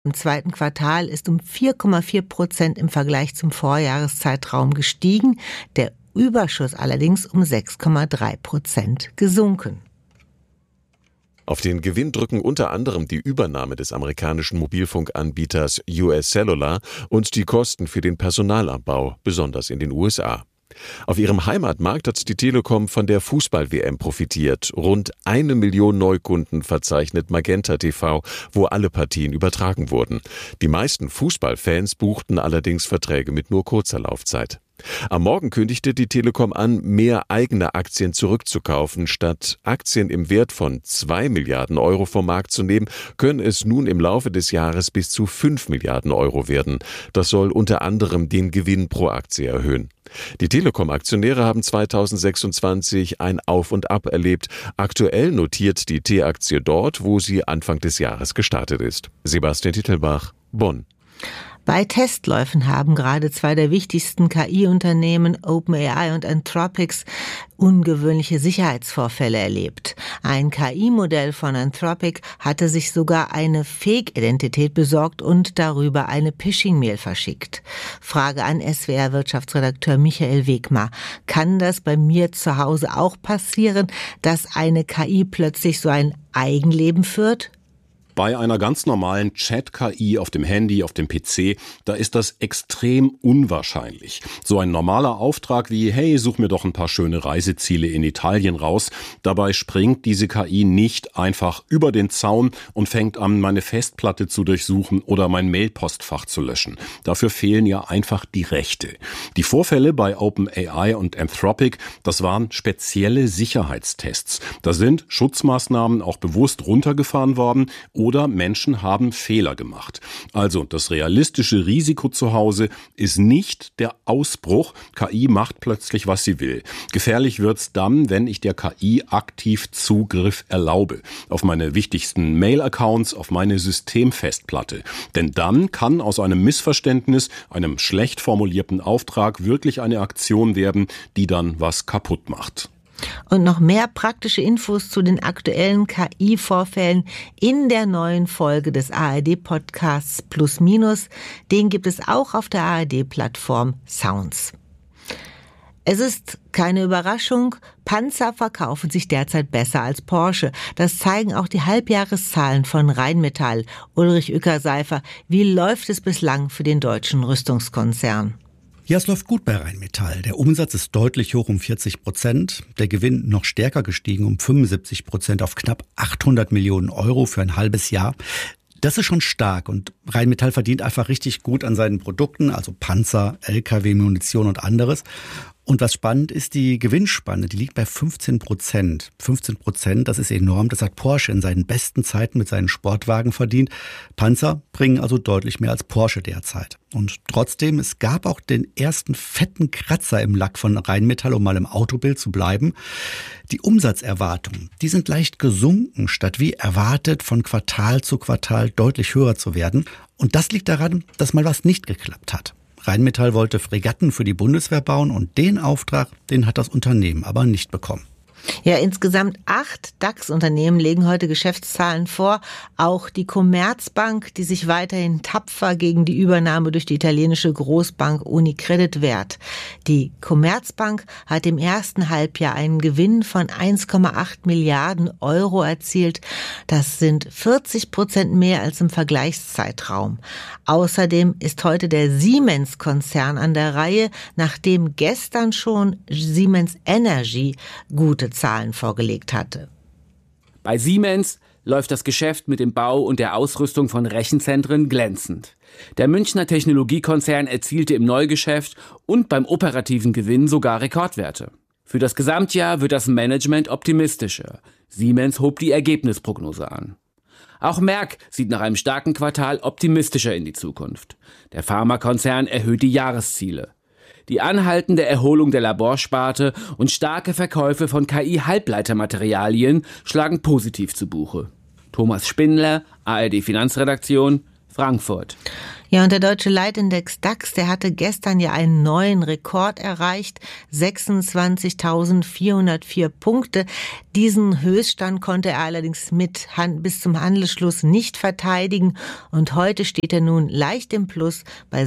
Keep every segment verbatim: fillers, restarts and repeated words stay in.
Im zweiten Quartal ist um vier Komma vier Prozent im Vergleich zum Vorjahreszeitraum gestiegen, der Überschuss allerdings um sechs Komma drei Prozent gesunken. Auf den Gewinn drücken unter anderem die Übernahme des amerikanischen Mobilfunkanbieters U S Cellular und die Kosten für den Personalabbau, besonders in den U S A. Auf ihrem Heimatmarkt hat die Telekom von der Fußball-W M profitiert. Rund eine Million Neukunden verzeichnet Magenta T V, wo alle Partien übertragen wurden. Die meisten Fußballfans buchten allerdings Verträge mit nur kurzer Laufzeit. Am Morgen kündigte die Telekom an, mehr eigene Aktien zurückzukaufen. Statt Aktien im Wert von zwei Milliarden Euro vom Markt zu nehmen, können es nun im Laufe des Jahres bis zu fünf Milliarden Euro werden. Das soll unter anderem den Gewinn pro Aktie erhöhen. Die Telekom-Aktionäre haben zweitausendsechsundzwanzig ein Auf und Ab erlebt. Aktuell notiert die T-Aktie dort, wo sie Anfang des Jahres gestartet ist. Sebastian Titelbach, Bonn. Bei Testläufen haben gerade zwei der wichtigsten K I-Unternehmen, OpenAI und Anthropic, ungewöhnliche Sicherheitsvorfälle erlebt. Ein K I-Modell von Anthropic hatte sich sogar eine Fake-Identität besorgt und darüber eine Phishing-Mail verschickt. Frage an S W R-Wirtschaftsredakteur Michael Wegmar. Kann das bei mir zu Hause auch passieren, dass eine K I plötzlich so ein Eigenleben führt? Bei einer ganz normalen Chat-K I auf dem Handy, auf dem P C, da ist das extrem unwahrscheinlich. So ein normaler Auftrag wie, hey, such mir doch ein paar schöne Reiseziele in Italien raus. Dabei springt diese K I nicht einfach über den Zaun und fängt an, meine Festplatte zu durchsuchen oder mein Mailpostfach zu löschen. Dafür fehlen ja einfach die Rechte. Die Vorfälle bei OpenAI und Anthropic, das waren spezielle Sicherheitstests. Da sind Schutzmaßnahmen auch bewusst runtergefahren worden, oder Menschen haben Fehler gemacht. Also das realistische Risiko zu Hause ist nicht der Ausbruch, K I macht plötzlich, was sie will. Gefährlich wird's dann, wenn ich der K I aktiv Zugriff erlaube. Auf meine wichtigsten Mail-Accounts, auf meine Systemfestplatte. Denn dann kann aus einem Missverständnis, einem schlecht formulierten Auftrag wirklich eine Aktion werden, die dann was kaputt macht. Und noch mehr praktische Infos zu den aktuellen K I-Vorfällen in der neuen Folge des A R D-Podcasts Plus Minus. Den gibt es auch auf der A R D-Plattform Sounds. Es ist keine Überraschung, Panzer verkaufen sich derzeit besser als Porsche. Das zeigen auch die Halbjahreszahlen von Rheinmetall. Ulrich Uecker-Seifer, wie läuft es bislang für den deutschen Rüstungskonzern? Ja, es läuft gut bei Rheinmetall. Der Umsatz ist deutlich hoch um vierzig Prozent. Der Gewinn noch stärker gestiegen um fünfundsiebzig Prozent auf knapp achthundert Millionen Euro für ein halbes Jahr. Das ist schon stark und Rheinmetall verdient einfach richtig gut an seinen Produkten, also Panzer, L K W, Munition und anderes. Und was spannend ist, die Gewinnspanne, die liegt bei fünfzehn Prozent. fünfzehn Prozent, das ist enorm. Das hat Porsche in seinen besten Zeiten mit seinen Sportwagen verdient. Panzer bringen also deutlich mehr als Porsche derzeit. Und trotzdem, es gab auch den ersten fetten Kratzer im Lack von Rheinmetall, um mal im Autobild zu bleiben. Die Umsatzerwartungen, die sind leicht gesunken, statt wie erwartet von Quartal zu Quartal deutlich höher zu werden. Und das liegt daran, dass mal was nicht geklappt hat. Rheinmetall wollte Fregatten für die Bundeswehr bauen und den Auftrag, den hat das Unternehmen aber nicht bekommen. Ja, insgesamt acht DAX-Unternehmen legen heute Geschäftszahlen vor. Auch die Commerzbank, die sich weiterhin tapfer gegen die Übernahme durch die italienische Großbank Unicredit wehrt. Die Commerzbank hat im ersten Halbjahr einen Gewinn von eins Komma acht Milliarden Euro erzielt. Das sind vierzig Prozent mehr als im Vergleichszeitraum. Außerdem ist heute der Siemens-Konzern an der Reihe, nachdem gestern schon Siemens Energy gute Zahlen vorgelegt hatte. Bei Siemens läuft das Geschäft mit dem Bau und der Ausrüstung von Rechenzentren glänzend. Der Münchner Technologiekonzern erzielte im Neugeschäft und beim operativen Gewinn sogar Rekordwerte. Für das Gesamtjahr wird das Management optimistischer. Siemens hob die Ergebnisprognose an. Auch Merck sieht nach einem starken Quartal optimistischer in die Zukunft. Der Pharmakonzern erhöht die Jahresziele. Die anhaltende Erholung der Laborsparte und starke Verkäufe von K I-Halbleitermaterialien schlagen positiv zu Buche. Thomas Spindler, A R D Finanzredaktion, Frankfurt. Ja, und der deutsche Leitindex DAX, der hatte gestern ja einen neuen Rekord erreicht, sechsundzwanzigtausendvierhundertvier Punkte. Diesen Höchststand konnte er allerdings mit bis zum Handelsschluss nicht verteidigen und heute steht er nun leicht im Plus bei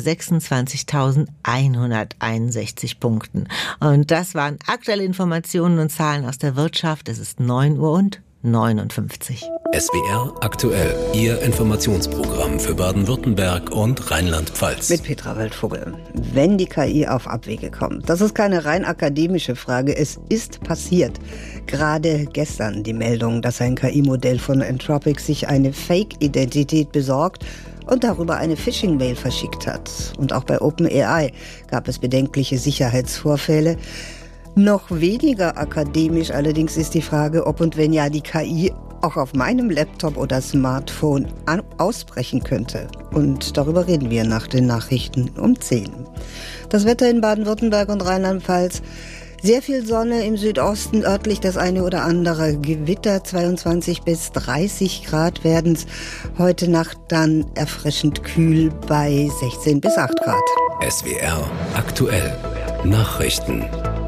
sechsundzwanzigtausendeinhunderteinundsechzig Punkten. Und das waren aktuelle Informationen und Zahlen aus der Wirtschaft. Es ist neun Uhr und neunundfünfzig. S W R aktuell, Ihr Informationsprogramm für Baden-Württemberg und Rheinland-Pfalz. Mit Petra Waldvogel. Wenn die K I auf Abwege kommt, das ist keine rein akademische Frage, es ist passiert. Gerade gestern die Meldung, dass ein K I-Modell von Anthropic sich eine Fake-Identität besorgt und darüber eine Phishing-Mail verschickt hat. Und auch bei OpenAI gab es bedenkliche Sicherheitsvorfälle. Noch weniger akademisch allerdings ist die Frage, ob und wenn ja die K I auch auf meinem Laptop oder Smartphone ausbrechen könnte. Und darüber reden wir nach den Nachrichten um zehn. Das Wetter in Baden-Württemberg und Rheinland-Pfalz. Sehr viel Sonne im Südosten, örtlich das eine oder andere Gewitter, zweiundzwanzig bis dreißig Grad werden's. Heute Nacht dann erfrischend kühl bei sechzehn bis acht Grad. S W R aktuell. Nachrichten.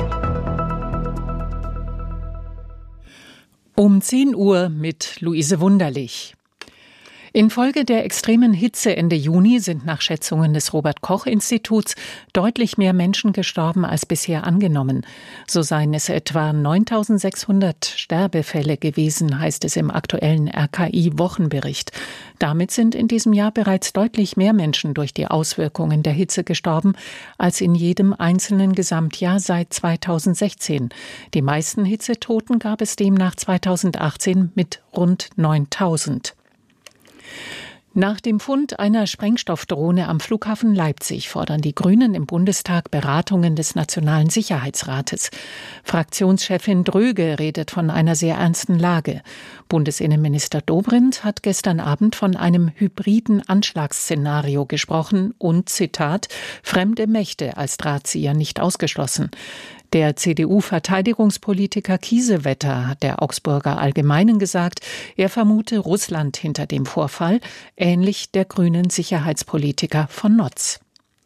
Um zehn Uhr mit Luise Wunderlich. Infolge der extremen Hitze Ende Juni sind nach Schätzungen des Robert-Koch-Instituts deutlich mehr Menschen gestorben als bisher angenommen. So seien es etwa neuntausendsechshundert Sterbefälle gewesen, heißt es im aktuellen R K I-Wochenbericht. Damit sind in diesem Jahr bereits deutlich mehr Menschen durch die Auswirkungen der Hitze gestorben als in jedem einzelnen Gesamtjahr seit zweitausendsechzehn. Die meisten Hitzetoten gab es demnach zweitausendachtzehn mit rund neuntausend. Nach dem Fund einer Sprengstoffdrohne am Flughafen Leipzig fordern die Grünen im Bundestag Beratungen des Nationalen Sicherheitsrates. Fraktionschefin Dröge redet von einer sehr ernsten Lage. Bundesinnenminister Dobrindt hat gestern Abend von einem hybriden Anschlagsszenario gesprochen und, Zitat, fremde Mächte als Drahtzieher nicht ausgeschlossen. Der C D U-Verteidigungspolitiker Kiesewetter hat der Augsburger Allgemeinen gesagt, er vermute Russland hinter dem Vorfall, ähnlich der grünen Sicherheitspolitiker von Notz.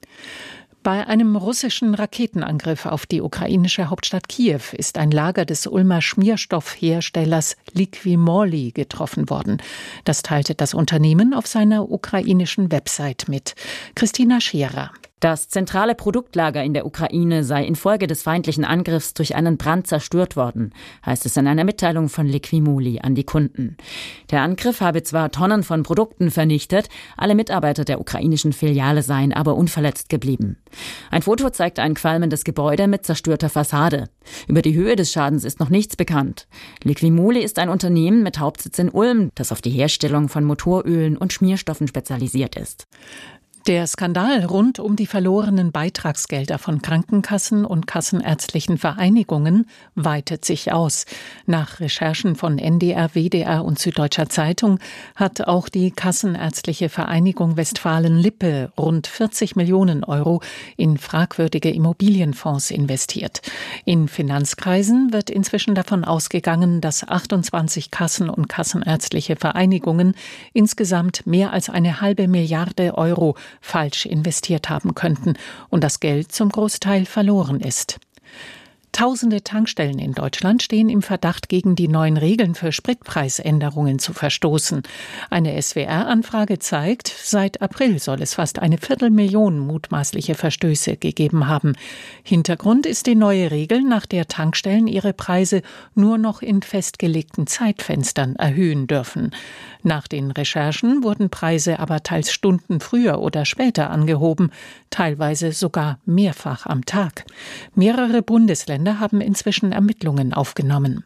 Bei einem russischen Raketenangriff auf die ukrainische Hauptstadt Kiew ist ein Lager des Ulmer Schmierstoffherstellers Liqui-Moly getroffen worden. Das teilte das Unternehmen auf seiner ukrainischen Website mit. Christina Scherer. Das zentrale Produktlager in der Ukraine sei infolge des feindlichen Angriffs durch einen Brand zerstört worden, heißt es in einer Mitteilung von Liqui-Moly an die Kunden. Der Angriff habe zwar Tonnen von Produkten vernichtet, alle Mitarbeiter der ukrainischen Filiale seien aber unverletzt geblieben. Ein Foto zeigt ein qualmendes Gebäude mit zerstörter Fassade. Über die Höhe des Schadens ist noch nichts bekannt. Liqui-Moly ist ein Unternehmen mit Hauptsitz in Ulm, das auf die Herstellung von Motorölen und Schmierstoffen spezialisiert ist. Der Skandal rund um die verlorenen Beitragsgelder von Krankenkassen und kassenärztlichen Vereinigungen weitet sich aus. Nach Recherchen von N D R, W D R und Süddeutscher Zeitung hat auch die Kassenärztliche Vereinigung Westfalen-Lippe rund vierzig Millionen Euro in fragwürdige Immobilienfonds investiert. In Finanzkreisen wird inzwischen davon ausgegangen, dass achtundzwanzig Kassen- und kassenärztliche Vereinigungen insgesamt mehr als eine halbe Milliarde Euro falsch investiert haben könnten und das Geld zum Großteil verloren ist. Tausende Tankstellen in Deutschland stehen im Verdacht, gegen die neuen Regeln für Spritpreisänderungen zu verstoßen. Eine S W R-Anfrage zeigt, seit April soll es fast eine Viertelmillion mutmaßliche Verstöße gegeben haben. Hintergrund ist die neue Regel, nach der Tankstellen ihre Preise nur noch in festgelegten Zeitfenstern erhöhen dürfen. Nach den Recherchen wurden Preise aber teils Stunden früher oder später angehoben, teilweise sogar mehrfach am Tag. Mehrere Bundesländer haben inzwischen Ermittlungen aufgenommen.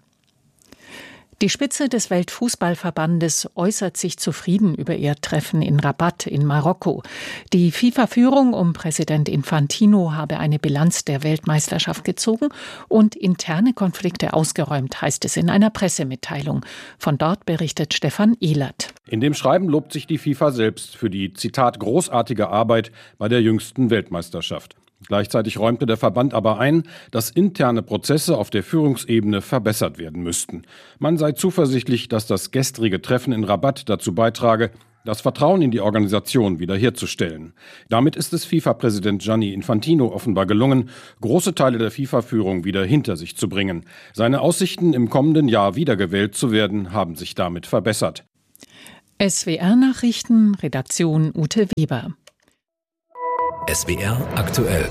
Die Spitze des Weltfußballverbandes äußert sich zufrieden über ihr Treffen in Rabat in Marokko. Die FIFA-Führung um Präsident Infantino habe eine Bilanz der Weltmeisterschaft gezogen und interne Konflikte ausgeräumt, heißt es in einer Pressemitteilung. Von dort berichtet Stefan Ehlert. In dem Schreiben lobt sich die FIFA selbst für die, Zitat, großartige Arbeit bei der jüngsten Weltmeisterschaft. Gleichzeitig räumte der Verband aber ein, dass interne Prozesse auf der Führungsebene verbessert werden müssten. Man sei zuversichtlich, dass das gestrige Treffen in Rabat dazu beitrage, das Vertrauen in die Organisation wiederherzustellen. Damit ist es FIFA-Präsident Gianni Infantino offenbar gelungen, große Teile der FIFA-Führung wieder hinter sich zu bringen. Seine Aussichten, im kommenden Jahr wiedergewählt zu werden, haben sich damit verbessert. S W R-Nachrichten, Redaktion Ute Weber. S W R aktuell.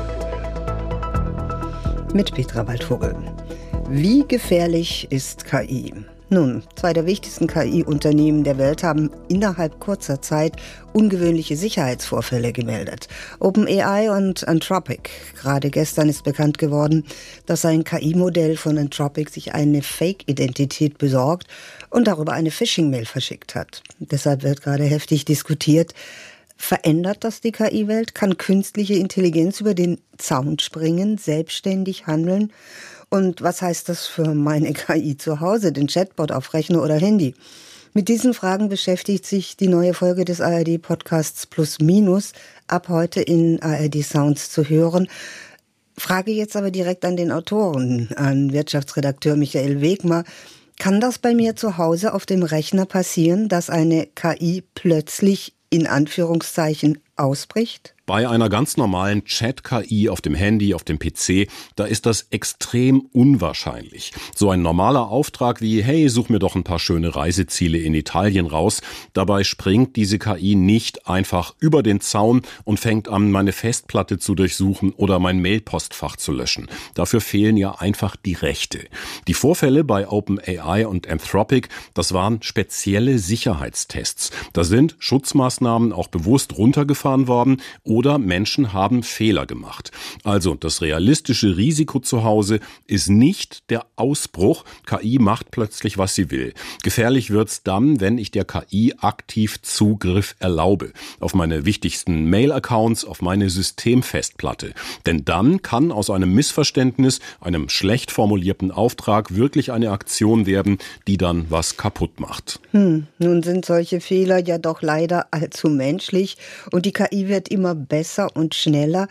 Mit Petra Waldvogel. Wie gefährlich ist K I? Nun, zwei der wichtigsten K I-Unternehmen der Welt haben innerhalb kurzer Zeit ungewöhnliche Sicherheitsvorfälle gemeldet. OpenAI und Anthropic. Gerade gestern ist bekannt geworden, dass ein K I-Modell von Anthropic sich eine Fake-Identität besorgt und darüber eine Phishing-Mail verschickt hat. Deshalb wird gerade heftig diskutiert. Verändert das die K I-Welt? Kann künstliche Intelligenz über den Zaun springen, selbstständig handeln? Und was heißt das für meine K I zu Hause, den Chatbot auf Rechner oder Handy? Mit diesen Fragen beschäftigt sich die neue Folge des A R D-Podcasts Plus Minus, ab heute in A R D Sounds zu hören. Frage jetzt aber direkt an den Autoren, an Wirtschaftsredakteur Michael Wegmer. Kann das bei mir zu Hause auf dem Rechner passieren, dass eine K I plötzlich in Anführungszeichen ausbricht? Bei einer ganz normalen Chat-K I auf dem Handy, auf dem P C, da ist das extrem unwahrscheinlich. So ein normaler Auftrag wie, hey, such mir doch ein paar schöne Reiseziele in Italien raus. Dabei springt diese K I nicht einfach über den Zaun und fängt an, meine Festplatte zu durchsuchen oder mein Mailpostfach zu löschen. Dafür fehlen ja einfach die Rechte. Die Vorfälle bei OpenAI und Anthropic, das waren spezielle Sicherheitstests. Da sind Schutzmaßnahmen auch bewusst runtergefahren worden, oder Menschen haben Fehler gemacht. Also das realistische Risiko zu Hause ist nicht der Ausbruch. K I macht plötzlich, was sie will. Gefährlich wird's dann, wenn ich der K I aktiv Zugriff erlaube. Auf meine wichtigsten Mail-Accounts, auf meine Systemfestplatte. Denn dann kann aus einem Missverständnis, einem schlecht formulierten Auftrag wirklich eine Aktion werden, die dann was kaputt macht. Hm, nun sind solche Fehler ja doch leider allzu menschlich und die K I wird immer besser und schneller.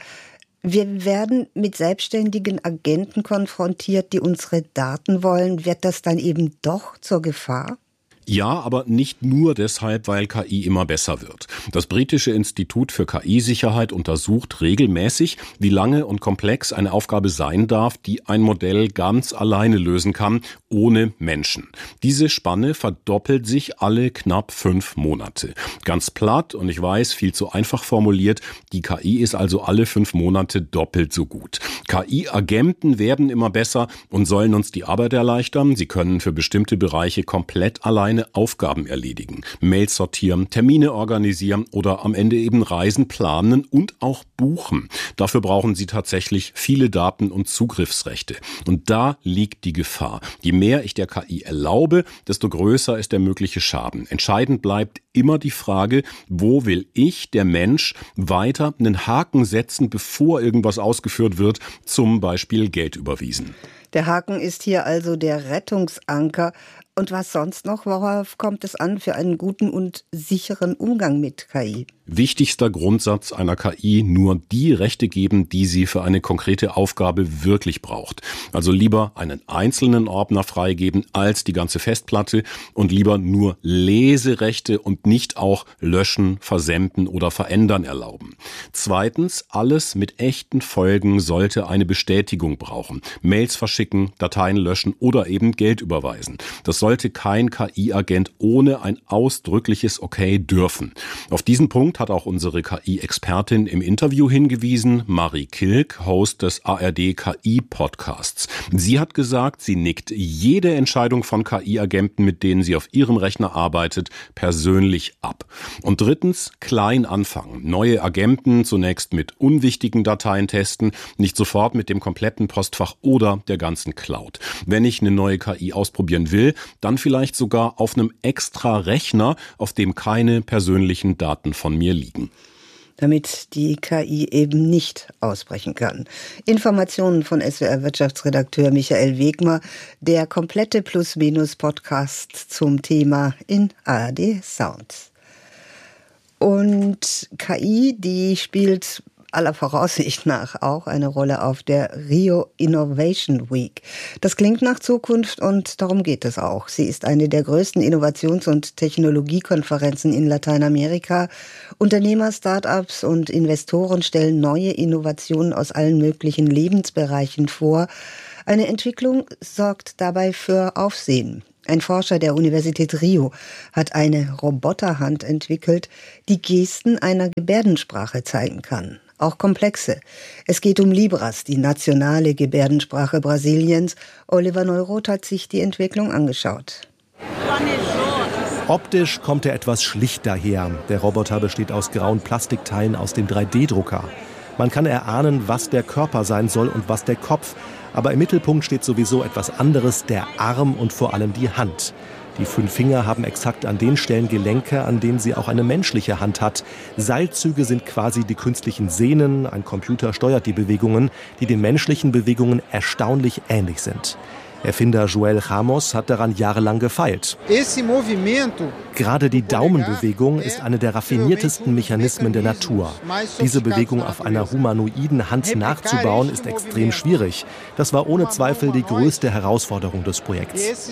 Wir werden mit selbstständigen Agenten konfrontiert, die unsere Daten wollen. Wird das dann eben doch zur Gefahr? Ja, aber nicht nur deshalb, weil K I immer besser wird. Das britische Institut für K I-Sicherheit untersucht regelmäßig, wie lange und komplex eine Aufgabe sein darf, die ein Modell ganz alleine lösen kann, ohne Menschen. Diese Spanne verdoppelt sich alle knapp fünf Monate. Ganz platt und ich weiß, viel zu einfach formuliert, die K I ist also alle fünf Monate doppelt so gut. K I-Agenten werden immer besser und sollen uns die Arbeit erleichtern. Sie können für bestimmte Bereiche komplett allein Aufgaben erledigen, Mails sortieren, Termine organisieren oder am Ende eben Reisen planen und auch buchen. Dafür brauchen sie tatsächlich viele Daten und Zugriffsrechte. Und da liegt die Gefahr. Je mehr ich der K I erlaube, desto größer ist der mögliche Schaden. Entscheidend bleibt immer die Frage, wo will ich, der Mensch, weiter einen Haken setzen, bevor irgendwas ausgeführt wird, zum Beispiel Geld überwiesen. Der Haken ist hier also der Rettungsanker. Und was sonst noch? Worauf kommt es an für einen guten und sicheren Umgang mit K I? Wichtigster Grundsatz einer K I, nur die Rechte geben, die sie für eine konkrete Aufgabe wirklich braucht. Also lieber einen einzelnen Ordner freigeben als die ganze Festplatte und lieber nur Leserechte und nicht auch löschen, versenden oder verändern erlauben. Zweitens, alles mit echten Folgen sollte eine Bestätigung brauchen. Mails verschicken, Dateien löschen oder eben Geld überweisen. Das sollte kein K I-Agent ohne ein ausdrückliches Okay dürfen. Auf diesen Punkt hat auch unsere K I-Expertin im Interview hingewiesen, Marie Kilk, Host des A R D K I-Podcasts. Sie hat gesagt, sie nickt jede Entscheidung von K I-Agenten, mit denen sie auf ihrem Rechner arbeitet, persönlich ab. Und drittens, klein anfangen. Neue Agenten zunächst mit unwichtigen Dateien testen, nicht sofort mit dem kompletten Postfach oder der ganzen Cloud. Wenn ich eine neue K I ausprobieren will, dann vielleicht sogar auf einem extra Rechner, auf dem keine persönlichen Daten von mir liegen. Damit die K I eben nicht ausbrechen kann. Informationen von S W R-Wirtschaftsredakteur Michael Wegmer, der komplette Plus-Minus-Podcast zum Thema in A R D Sounds. Und K I, die spielt aller Voraussicht nach auch eine Rolle auf der Rio Innovation Week. Das klingt nach Zukunft und darum geht es auch. Sie ist eine der größten Innovations- und Technologiekonferenzen in Lateinamerika. Unternehmer, Start-ups und Investoren stellen neue Innovationen aus allen möglichen Lebensbereichen vor. Eine Entwicklung sorgt dabei für Aufsehen. Ein Forscher der Universität Rio hat eine Roboterhand entwickelt, die Gesten einer Gebärdensprache zeigen kann. Auch komplexe. Es geht um Libras, die nationale Gebärdensprache Brasiliens. Oliver Neuroth hat sich die Entwicklung angeschaut. Optisch kommt er etwas schlicht daher. Der Roboter besteht aus grauen Plastikteilen aus dem drei D Drucker. Man kann erahnen, was der Körper sein soll und was der Kopf. Aber im Mittelpunkt steht sowieso etwas anderes, der Arm und vor allem die Hand. Die fünf Finger haben exakt an den Stellen Gelenke, an denen sie auch eine menschliche Hand hat. Seilzüge sind quasi die künstlichen Sehnen. Ein Computer steuert die Bewegungen, die den menschlichen Bewegungen erstaunlich ähnlich sind. Erfinder Joel Ramos hat daran jahrelang gefeilt. Gerade die Daumenbewegung ist eine der raffiniertesten Mechanismen der Natur. Diese Bewegung auf einer humanoiden Hand nachzubauen, ist extrem schwierig. Das war ohne Zweifel die größte Herausforderung des Projekts.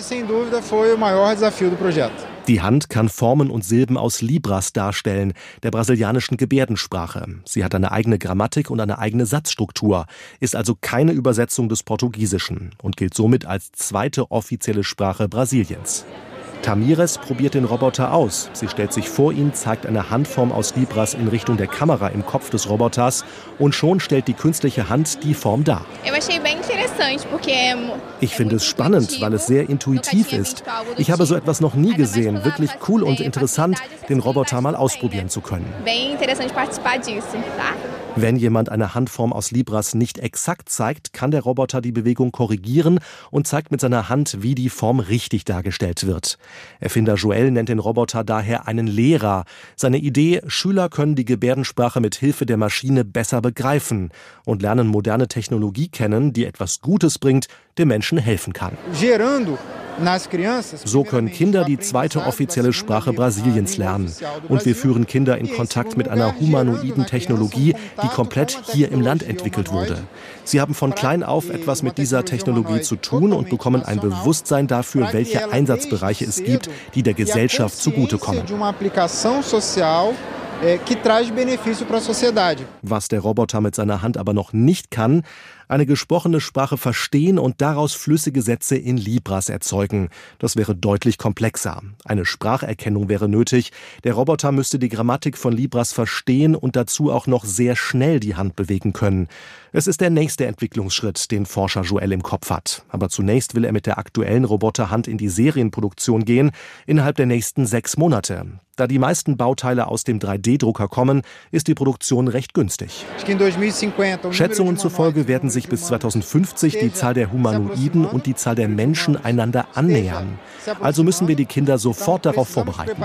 Die Hand kann Formen und Silben aus Libras darstellen, der brasilianischen Gebärdensprache. Sie hat eine eigene Grammatik und eine eigene Satzstruktur, ist also keine Übersetzung des Portugiesischen und gilt somit als zweite offizielle Sprache Brasiliens. Tamires probiert den Roboter aus. Sie stellt sich vor ihn, zeigt eine Handform aus Libras in Richtung der Kamera im Kopf des Roboters und schon stellt die künstliche Hand die Form dar. Ich finde es spannend, weil es sehr intuitiv ist. Ich habe so etwas noch nie gesehen. Wirklich cool und interessant, den Roboter mal ausprobieren zu können. Wenn jemand eine Handform aus Libras nicht exakt zeigt, kann der Roboter die Bewegung korrigieren und zeigt mit seiner Hand, wie die Form richtig dargestellt wird. Erfinder Joel nennt den Roboter daher einen Lehrer. Seine Idee, Schüler können die Gebärdensprache mit Hilfe der Maschine besser begreifen und lernen moderne Technologie kennen, die etwas Gutes bringt, dem Menschen helfen kann. So können Kinder die zweite offizielle Sprache Brasiliens lernen. Und wir führen Kinder in Kontakt mit einer humanoiden Technologie, die komplett hier im Land entwickelt wurde. Sie haben von klein auf etwas mit dieser Technologie zu tun und bekommen ein Bewusstsein dafür, welche Einsatzbereiche es gibt, die der Gesellschaft zugutekommen. Was der Roboter mit seiner Hand aber noch nicht kann, eine gesprochene Sprache verstehen und daraus flüssige Sätze in Libras erzeugen. Das wäre deutlich komplexer. Eine Spracherkennung wäre nötig. Der Roboter müsste die Grammatik von Libras verstehen und dazu auch noch sehr schnell die Hand bewegen können. Es ist der nächste Entwicklungsschritt, den Forscher Joel im Kopf hat. Aber zunächst will er mit der aktuellen Roboterhand in die Serienproduktion gehen, innerhalb der nächsten sechs Monate. Da die meisten Bauteile aus dem drei D Drucker kommen, ist die Produktion recht günstig. Schätzungen zufolge werden sich bis zweitausendfünfzig die Zahl der Humanoiden und die Zahl der Menschen einander annähern. Also müssen wir die Kinder sofort darauf vorbereiten,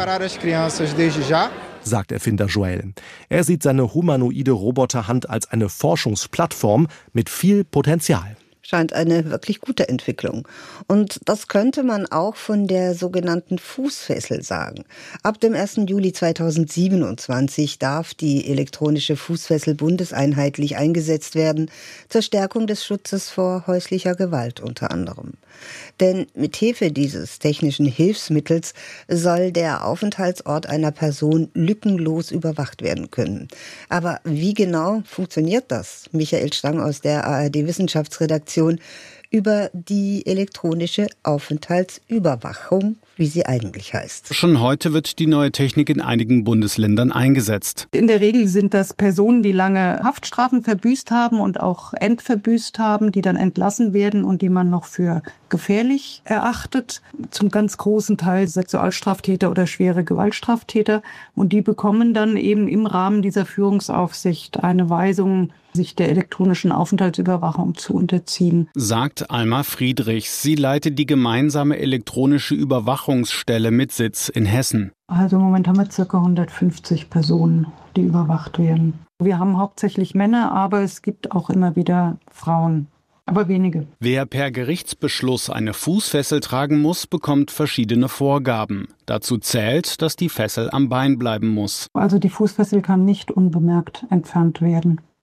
sagt Erfinder Joel. Er sieht seine humanoide Roboterhand als eine Forschungsplattform mit viel Potenzial. Scheint eine wirklich gute Entwicklung. Und das könnte man auch von der sogenannten Fußfessel sagen. Ab dem ersten Juli zweitausendsiebenundzwanzig darf die elektronische Fußfessel bundeseinheitlich eingesetzt werden, zur Stärkung des Schutzes vor häuslicher Gewalt unter anderem. Denn mit Hilfe dieses technischen Hilfsmittels soll der Aufenthaltsort einer Person lückenlos überwacht werden können. Aber wie genau funktioniert das? Michael Stang aus der A R D-Wissenschaftsredaktion über die elektronische Aufenthaltsüberwachung, wie sie eigentlich heißt. Schon heute wird die neue Technik in einigen Bundesländern eingesetzt. In der Regel sind das Personen, die lange Haftstrafen verbüßt haben und auch entverbüßt haben, die dann entlassen werden und die man noch für gefährlich erachtet. Zum ganz großen Teil Sexualstraftäter oder schwere Gewaltstraftäter. Und die bekommen dann eben im Rahmen dieser Führungsaufsicht eine Weisung, sich der elektronischen Aufenthaltsüberwachung zu unterziehen. Sagt Alma Friedrichs. Sie leitet die gemeinsame elektronische Überwachungsstelle mit Sitz in Hessen. Also im Moment haben wir ca. hundertfünfzig Personen, die überwacht werden. Wir haben hauptsächlich Männer, aber es gibt auch immer wieder Frauen. Aber wenige. Wer per Gerichtsbeschluss eine Fußfessel tragen muss, bekommt verschiedene Vorgaben. Dazu zählt, dass die Fessel am Bein bleiben muss. Also die Fußfessel kann nicht unbemerkt entfernt werden.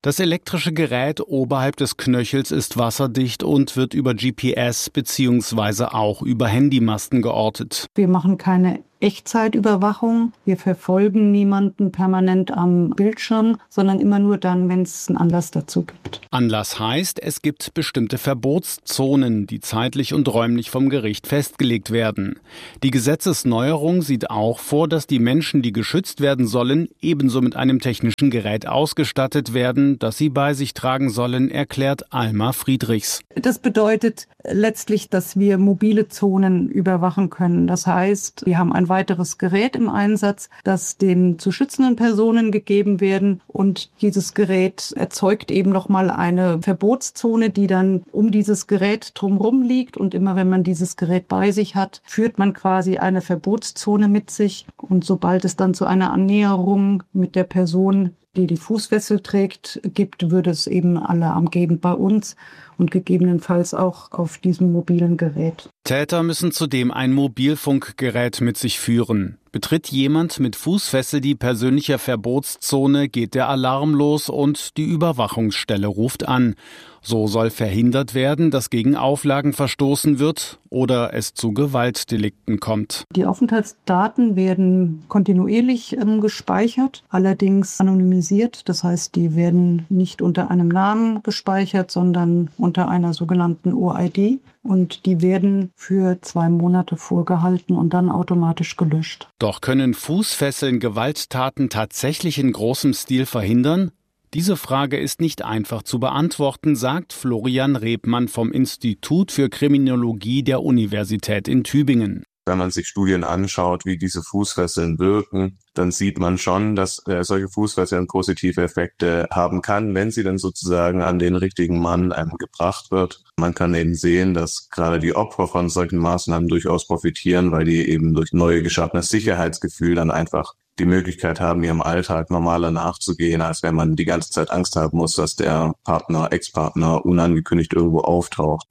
Das elektrische Gerät oberhalb des Knöchels ist wasserdicht und wird über G P S bzw. auch über Handymasten geortet. Wir machen keine Echtzeitüberwachung. Wir verfolgen niemanden permanent am Bildschirm, sondern immer nur dann, wenn es einen Anlass dazu gibt. Anlass heißt, es gibt bestimmte Verbotszonen, die zeitlich und räumlich vom Gericht festgelegt werden. Die Gesetzesneuerung sieht auch vor, dass die Menschen, die geschützt werden sollen, ebenso mit einem technischen Gerät ausgestattet werden, das sie bei sich tragen sollen, erklärt Alma Friedrichs. Das bedeutet letztlich, dass wir mobile Zonen überwachen können. Das heißt, wir haben ein weiteres Gerät im Einsatz, das den zu schützenden Personen gegeben werden, und dieses Gerät erzeugt eben nochmal eine Verbotszone, die dann um dieses Gerät drumherum liegt, und immer wenn man dieses Gerät bei sich hat, führt man quasi eine Verbotszone mit sich, und sobald es dann zu einer Annäherung mit der Person, die die Fußfessel trägt, gibt, würde es eben Alarm geben bei uns und gegebenenfalls auch auf diesem mobilen Gerät. Täter müssen zudem ein Mobilfunkgerät mit sich führen. Betritt jemand mit Fußfessel die persönliche Verbotszone, geht der Alarm los und die Überwachungsstelle ruft an. So soll verhindert werden, dass gegen Auflagen verstoßen wird oder es zu Gewaltdelikten kommt. Die Aufenthaltsdaten werden kontinuierlich ähm, gespeichert, allerdings anonymisiert. Das heißt, die werden nicht unter einem Namen gespeichert, sondern unter einer sogenannten O I D. Und die werden für zwei Monate vorgehalten und dann automatisch gelöscht. Doch können Fußfesseln Gewalttaten tatsächlich in großem Stil verhindern? Diese Frage ist nicht einfach zu beantworten, sagt Florian Rebmann vom Institut für Kriminologie der Universität in Tübingen. Wenn man sich Studien anschaut, wie diese Fußfesseln wirken, dann sieht man schon, dass äh, solche Fußfesseln positive Effekte haben kann, wenn sie dann sozusagen an den richtigen Mann ähm, gebracht wird. Man kann eben sehen, dass gerade die Opfer von solchen Maßnahmen durchaus profitieren, weil die eben durch neu geschaffenes Sicherheitsgefühl dann einfach die Möglichkeit haben, ihrem Alltag normaler nachzugehen, als wenn man die ganze Zeit Angst haben muss, dass der Partner, Ex-Partner unangekündigt irgendwo auftaucht.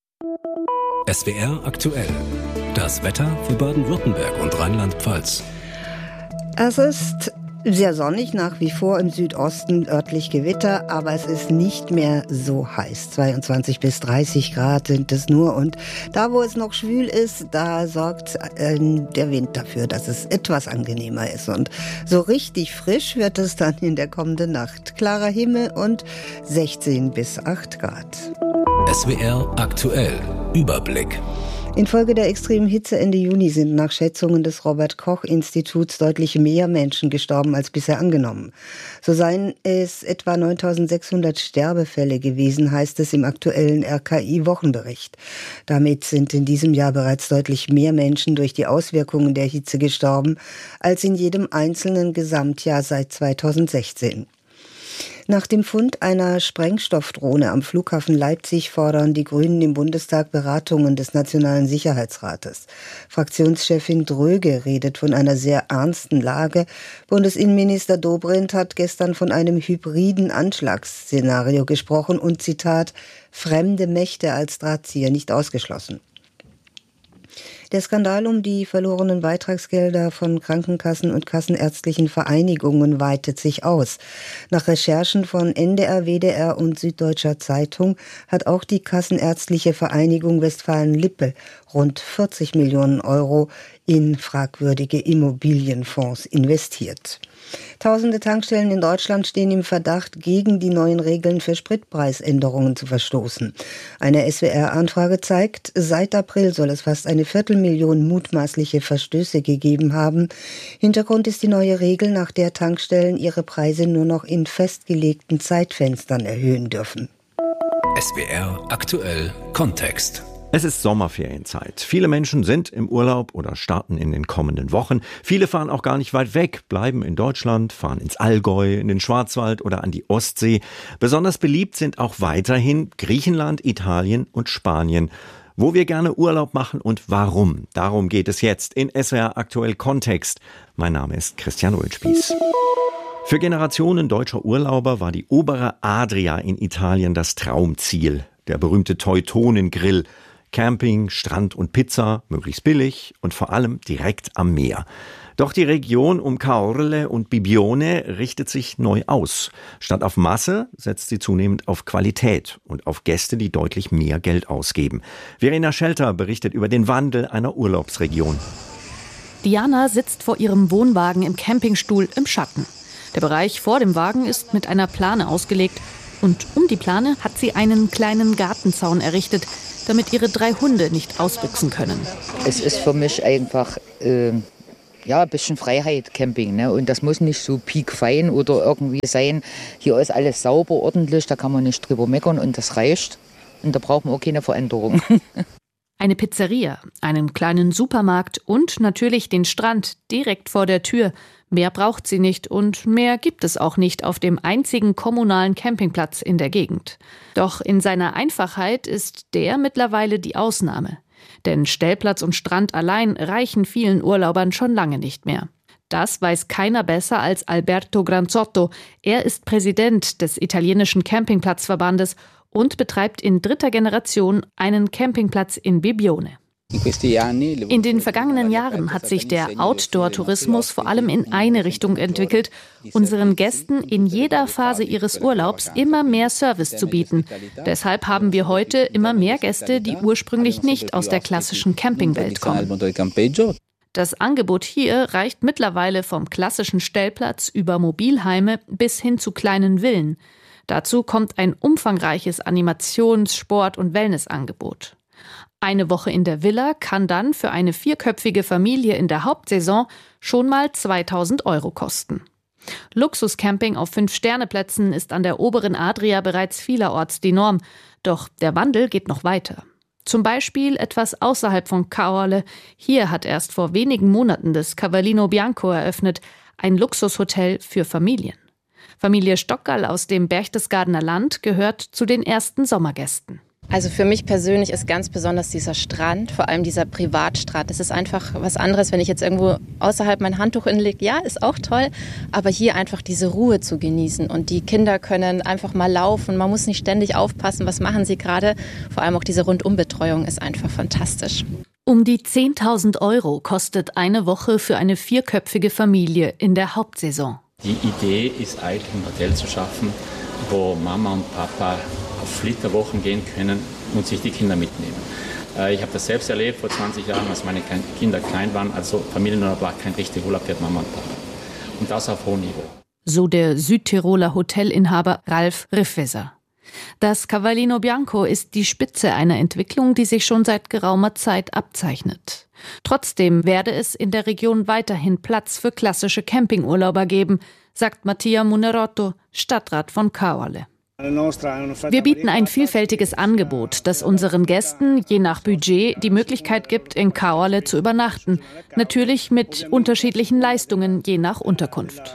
S W R aktuell. Das Wetter für Baden-Württemberg und Rheinland-Pfalz. Es ist sehr sonnig, nach wie vor im Südosten örtlich Gewitter, aber es ist nicht mehr so heiß. zweiundzwanzig bis dreißig Grad sind es nur, und da, wo es noch schwül ist, da sorgt äh, der Wind dafür, dass es etwas angenehmer ist. Und so richtig frisch wird es dann in der kommenden Nacht. Klarer Himmel und sechzehn bis acht Grad. S W R aktuell. Überblick. Infolge der extremen Hitze Ende Juni sind nach Schätzungen des Robert-Koch-Instituts deutlich mehr Menschen gestorben als bisher angenommen. So seien es etwa neuntausendsechshundert Sterbefälle gewesen, heißt es im aktuellen R K I-Wochenbericht. Damit sind in diesem Jahr bereits deutlich mehr Menschen durch die Auswirkungen der Hitze gestorben, als in jedem einzelnen Gesamtjahr seit zweitausendsechzehn. Nach dem Fund einer Sprengstoffdrohne am Flughafen Leipzig fordern die Grünen im Bundestag Beratungen des Nationalen Sicherheitsrates. Fraktionschefin Dröge redet von einer sehr ernsten Lage. Bundesinnenminister Dobrindt hat gestern von einem hybriden Anschlagsszenario gesprochen und, Zitat, fremde Mächte als Drahtzieher nicht ausgeschlossen. Der Skandal um die verlorenen Beitragsgelder von Krankenkassen und kassenärztlichen Vereinigungen weitet sich aus. Nach Recherchen von N D R, W D R und Süddeutscher Zeitung hat auch die Kassenärztliche Vereinigung Westfalen-Lippe rund vierzig Millionen Euro in fragwürdige Immobilienfonds investiert. Tausende Tankstellen in Deutschland stehen im Verdacht, gegen die neuen Regeln für Spritpreisänderungen zu verstoßen. Eine S W R-Anfrage zeigt, seit April soll es fast eine Viertelmillion mutmaßliche Verstöße gegeben haben. Hintergrund ist die neue Regel, nach der Tankstellen ihre Preise nur noch in festgelegten Zeitfenstern erhöhen dürfen. S W R aktuell Kontext. Es ist Sommerferienzeit. Viele Menschen sind im Urlaub oder starten in den kommenden Wochen. Viele fahren auch gar nicht weit weg, bleiben in Deutschland, fahren ins Allgäu, in den Schwarzwald oder an die Ostsee. Besonders beliebt sind auch weiterhin Griechenland, Italien und Spanien. Wo wir gerne Urlaub machen und warum. Darum geht es jetzt in S W R aktuell Kontext. Mein Name ist Christian Ulspieß. Für Generationen deutscher Urlauber war die obere Adria in Italien das Traumziel. Der berühmte Teutonen-Grill. Camping, Strand und Pizza, möglichst billig und vor allem direkt am Meer. Doch die Region um Caorle und Bibione richtet sich neu aus. Statt auf Masse setzt sie zunehmend auf Qualität und auf Gäste, die deutlich mehr Geld ausgeben. Verena Schelter berichtet über den Wandel einer Urlaubsregion. Diana sitzt vor ihrem Wohnwagen im Campingstuhl im Schatten. Der Bereich vor dem Wagen ist mit einer Plane ausgelegt. Und um die Plane hat sie einen kleinen Gartenzaun errichtet, damit ihre drei Hunde nicht ausbüchsen können. Es ist für mich einfach äh, ja, ein bisschen Freiheit, Camping. Ne? Und das muss nicht so piekfein oder irgendwie sein. Hier ist alles sauber, ordentlich, da kann man nicht drüber meckern und das reicht. Und da braucht man auch keine Veränderung. Eine Pizzeria, einen kleinen Supermarkt und natürlich den Strand direkt vor der Tür. Mehr braucht sie nicht und mehr gibt es auch nicht auf dem einzigen kommunalen Campingplatz in der Gegend. Doch in seiner Einfachheit ist der mittlerweile die Ausnahme. Denn Stellplatz und Strand allein reichen vielen Urlaubern schon lange nicht mehr. Das weiß keiner besser als Alberto Granzotto. Er ist Präsident des italienischen Campingplatzverbandes und betreibt in dritter Generation einen Campingplatz in Bibione. In den vergangenen Jahren hat sich der Outdoor-Tourismus vor allem in eine Richtung entwickelt, unseren Gästen in jeder Phase ihres Urlaubs immer mehr Service zu bieten. Deshalb haben wir heute immer mehr Gäste, die ursprünglich nicht aus der klassischen Campingwelt kommen. Das Angebot hier reicht mittlerweile vom klassischen Stellplatz über Mobilheime bis hin zu kleinen Villen. Dazu kommt ein umfangreiches Animations-, Sport- und Wellnessangebot. Eine Woche in der Villa kann dann für eine vierköpfige Familie in der Hauptsaison schon mal zweitausend Euro kosten. Luxuscamping auf Fünf-Sterne-Plätzen ist an der oberen Adria bereits vielerorts die Norm. Doch der Wandel geht noch weiter. Zum Beispiel etwas außerhalb von Caorle. Hier hat erst vor wenigen Monaten das Cavallino Bianco eröffnet, ein Luxushotel für Familien. Familie Stockerl aus dem Berchtesgadener Land gehört zu den ersten Sommergästen. Also für mich persönlich ist ganz besonders dieser Strand, vor allem dieser Privatstrand. Das ist einfach was anderes, wenn ich jetzt irgendwo außerhalb mein Handtuch hinlege. Ja, ist auch toll, aber hier einfach diese Ruhe zu genießen. Und die Kinder können einfach mal laufen. Man muss nicht ständig aufpassen, was machen sie gerade. Vor allem auch diese Rundumbetreuung ist einfach fantastisch. Um die zehntausend Euro kostet eine Woche für eine vierköpfige Familie in der Hauptsaison. Die Idee ist eigentlich, ein Hotel zu schaffen, wo Mama und Papa auf Flitterwochen gehen können und sich die Kinder mitnehmen. Ich habe das selbst erlebt vor zwanzig Jahren, als meine Kinder klein waren. Also Familienurlaub war kein richtiger Urlaub für Mama und Papa. Und das auf hohem Niveau. So der Südtiroler Hotelinhaber Ralf Riffeser. Das Cavallino Bianco ist die Spitze einer Entwicklung, die sich schon seit geraumer Zeit abzeichnet. Trotzdem werde es in der Region weiterhin Platz für klassische Campingurlauber geben, sagt Mattia Munerotto, Stadtrat von Caorle. Wir bieten ein vielfältiges Angebot, das unseren Gästen je nach Budget die Möglichkeit gibt, in Caorle zu übernachten. Natürlich mit unterschiedlichen Leistungen je nach Unterkunft.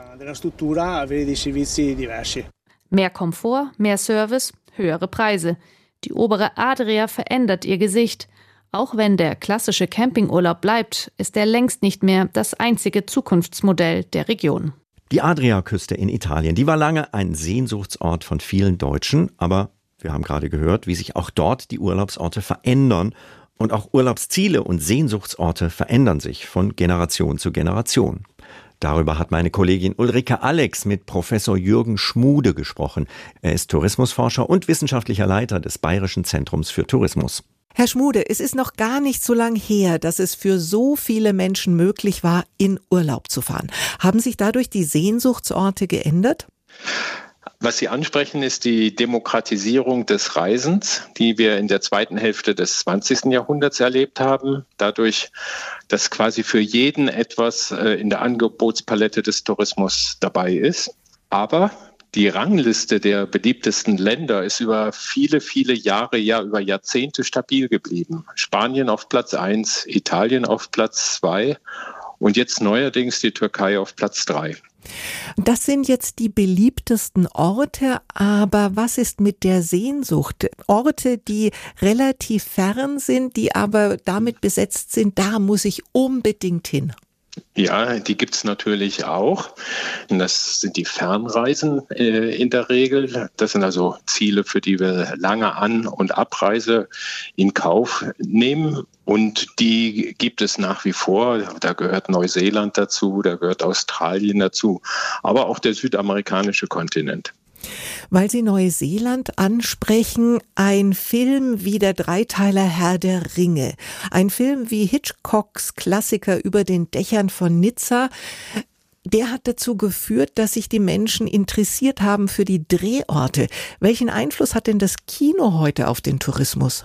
Mehr Komfort, mehr Service, höhere Preise. Die obere Adria verändert ihr Gesicht. Auch wenn der klassische Campingurlaub bleibt, ist er längst nicht mehr das einzige Zukunftsmodell der Region. Die Adriaküste in Italien, die war lange ein Sehnsuchtsort von vielen Deutschen, aber wir haben gerade gehört, wie sich auch dort die Urlaubsorte verändern und auch Urlaubsziele und Sehnsuchtsorte verändern sich von Generation zu Generation. Darüber hat meine Kollegin Ulrike Alex mit Professor Jürgen Schmude gesprochen. Er ist Tourismusforscher und wissenschaftlicher Leiter des Bayerischen Zentrums für Tourismus. Herr Schmude, es ist noch gar nicht so lang her, dass es für so viele Menschen möglich war, in Urlaub zu fahren. Haben sich dadurch die Sehnsuchtsorte geändert? Was Sie ansprechen, ist die Demokratisierung des Reisens, die wir in der zweiten Hälfte des zwanzigsten Jahrhunderts erlebt haben. Dadurch, dass quasi für jeden etwas in der Angebotspalette des Tourismus dabei ist. Aber die Rangliste der beliebtesten Länder ist über viele, viele Jahre, ja über Jahrzehnte stabil geblieben. Spanien auf Platz eins, Italien auf Platz zwei und jetzt neuerdings die Türkei auf Platz drei. Das sind jetzt die beliebtesten Orte, aber was ist mit der Sehnsucht? Orte, die relativ fern sind, die aber damit besetzt sind, da muss ich unbedingt hin. Ja, die gibt's natürlich auch. Und das sind die Fernreisen äh, in der Regel. Das sind also Ziele, für die wir lange An- und Abreise in Kauf nehmen. Und die gibt es nach wie vor. Da gehört Neuseeland dazu, da gehört Australien dazu, aber auch der südamerikanische Kontinent. Weil Sie Neuseeland ansprechen, ein Film wie der Dreiteiler Herr der Ringe, ein Film wie Hitchcocks Klassiker Über den Dächern von Nizza, der hat dazu geführt, dass sich die Menschen interessiert haben für die Drehorte. Welchen Einfluss hat denn das Kino heute auf den Tourismus?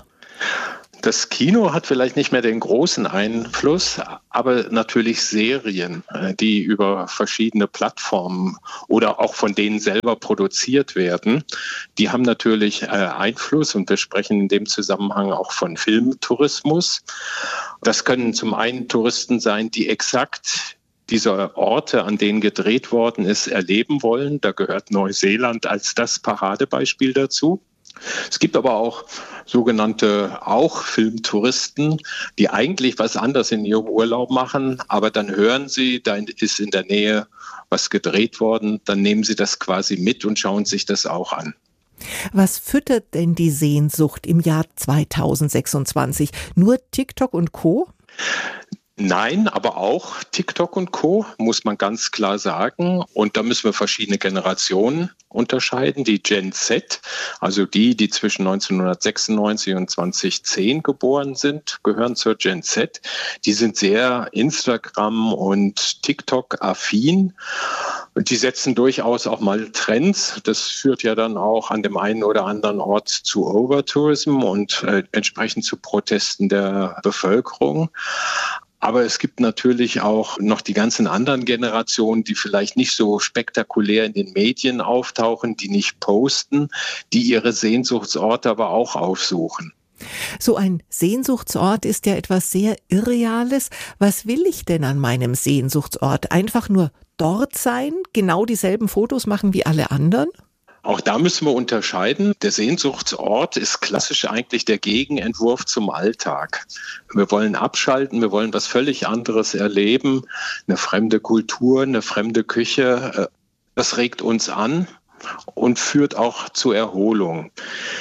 Das Kino hat vielleicht nicht mehr den großen Einfluss, aber natürlich Serien, die über verschiedene Plattformen oder auch von denen selber produziert werden, die haben natürlich Einfluss, und wir sprechen in dem Zusammenhang auch von Filmtourismus. Das können zum einen Touristen sein, die exakt diese Orte, an denen gedreht worden ist, erleben wollen. Da gehört Neuseeland als das Paradebeispiel dazu. Es gibt aber auch sogenannte auch Filmtouristen, die eigentlich was anderes in ihrem Urlaub machen, aber dann hören sie, da ist in der Nähe was gedreht worden, dann nehmen sie das quasi mit und schauen sich das auch an. Was füttert denn die Sehnsucht im Jahr zweitausendsechsundzwanzig? Nur TikTok und Co.? Nein, aber auch TikTok und Co., muss man ganz klar sagen. Und da müssen wir verschiedene Generationen unterscheiden. Die Gen Z, also die, die zwischen neunzehnhundertsechsundneunzig und zweitausendzehn geboren sind, gehören zur Gen Z. Die sind sehr Instagram- und TikTok-affin. Und die setzen durchaus auch mal Trends. Das führt ja dann auch an dem einen oder anderen Ort zu Overtourism und äh, entsprechend zu Protesten der Bevölkerung. Aber es gibt natürlich auch noch die ganzen anderen Generationen, die vielleicht nicht so spektakulär in den Medien auftauchen, die nicht posten, die ihre Sehnsuchtsorte aber auch aufsuchen. So ein Sehnsuchtsort ist ja etwas sehr Irreales. Was will ich denn an meinem Sehnsuchtsort? Einfach nur dort sein, genau dieselben Fotos machen wie alle anderen? Auch da müssen wir unterscheiden. Der Sehnsuchtsort ist klassisch eigentlich der Gegenentwurf zum Alltag. Wir wollen abschalten, wir wollen was völlig anderes erleben, eine fremde Kultur, eine fremde Küche. Das regt uns an und führt auch zur Erholung.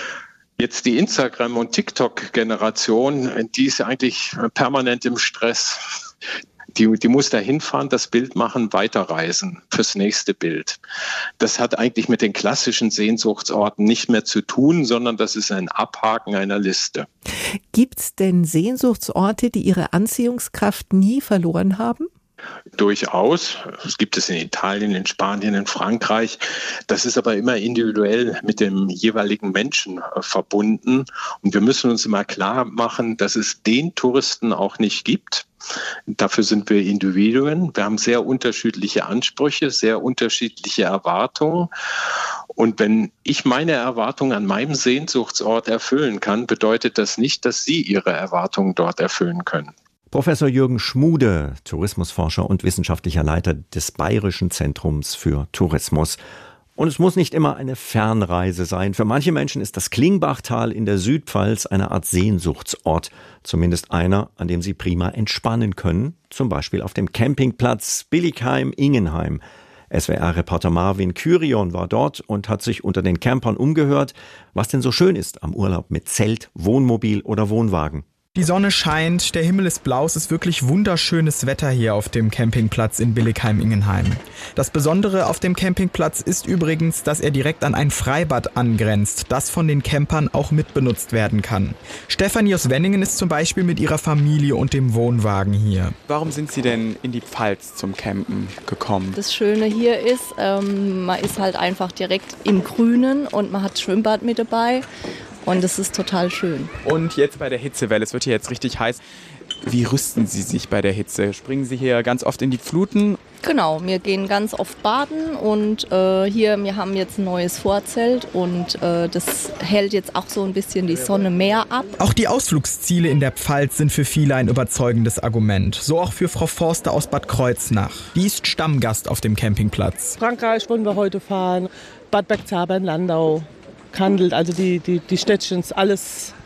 Jetzt die Instagram- und TikTok-Generation, die ist eigentlich permanent im Stress. Die, die muss da hinfahren, das Bild machen, weiterreisen fürs nächste Bild. Das hat eigentlich mit den klassischen Sehnsuchtsorten nicht mehr zu tun, sondern das ist ein Abhaken einer Liste. Gibt's denn Sehnsuchtsorte, die ihre Anziehungskraft nie verloren haben? Durchaus. Es gibt es in Italien, in Spanien, in Frankreich. Das ist aber immer individuell mit dem jeweiligen Menschen äh, verbunden. Und wir müssen uns immer klar machen, dass es den Touristen auch nicht gibt. Dafür sind wir Individuen. Wir haben sehr unterschiedliche Ansprüche, sehr unterschiedliche Erwartungen. Und wenn ich meine Erwartungen an meinem Sehnsuchtsort erfüllen kann, bedeutet das nicht, dass Sie Ihre Erwartungen dort erfüllen können. Professor Jürgen Schmude, Tourismusforscher und wissenschaftlicher Leiter des Bayerischen Zentrums für Tourismus. Und es muss nicht immer eine Fernreise sein. Für manche Menschen ist das Klingbachtal in der Südpfalz eine Art Sehnsuchtsort. Zumindest einer, an dem sie prima entspannen können. Zum Beispiel auf dem Campingplatz Billigheim-Ingenheim. S W R-Reporter Marvin Kyrion war dort und hat sich unter den Campern umgehört, was denn so schön ist am Urlaub mit Zelt, Wohnmobil oder Wohnwagen. Die Sonne scheint, der Himmel ist blau, es ist wirklich wunderschönes Wetter hier auf dem Campingplatz in Billigheim-Ingenheim. Das Besondere auf dem Campingplatz ist übrigens, dass er direkt an ein Freibad angrenzt, das von den Campern auch mitbenutzt werden kann. Stefanie aus Wenningen ist zum Beispiel mit ihrer Familie und dem Wohnwagen hier. Warum sind Sie denn in die Pfalz zum Campen gekommen? Das Schöne hier ist, ähm, man ist halt einfach direkt im Grünen und man hat Schwimmbad mit dabei. Und es ist total schön. Und jetzt bei der Hitzewelle, es wird hier jetzt richtig heiß. Wie rüsten Sie sich bei der Hitze? Springen Sie hier ganz oft in die Fluten? Genau, wir gehen ganz oft baden und äh, hier, wir haben jetzt ein neues Vorzelt und äh, das hält jetzt auch so ein bisschen die Sonne mehr ab. Auch die Ausflugsziele in der Pfalz sind für viele ein überzeugendes Argument. So auch für Frau Forster aus Bad Kreuznach. Die ist Stammgast auf dem Campingplatz. Frankreich wollen wir heute fahren, Bad Bergzabern, Landau. Kandelt, also die, die, die Städtchens, alles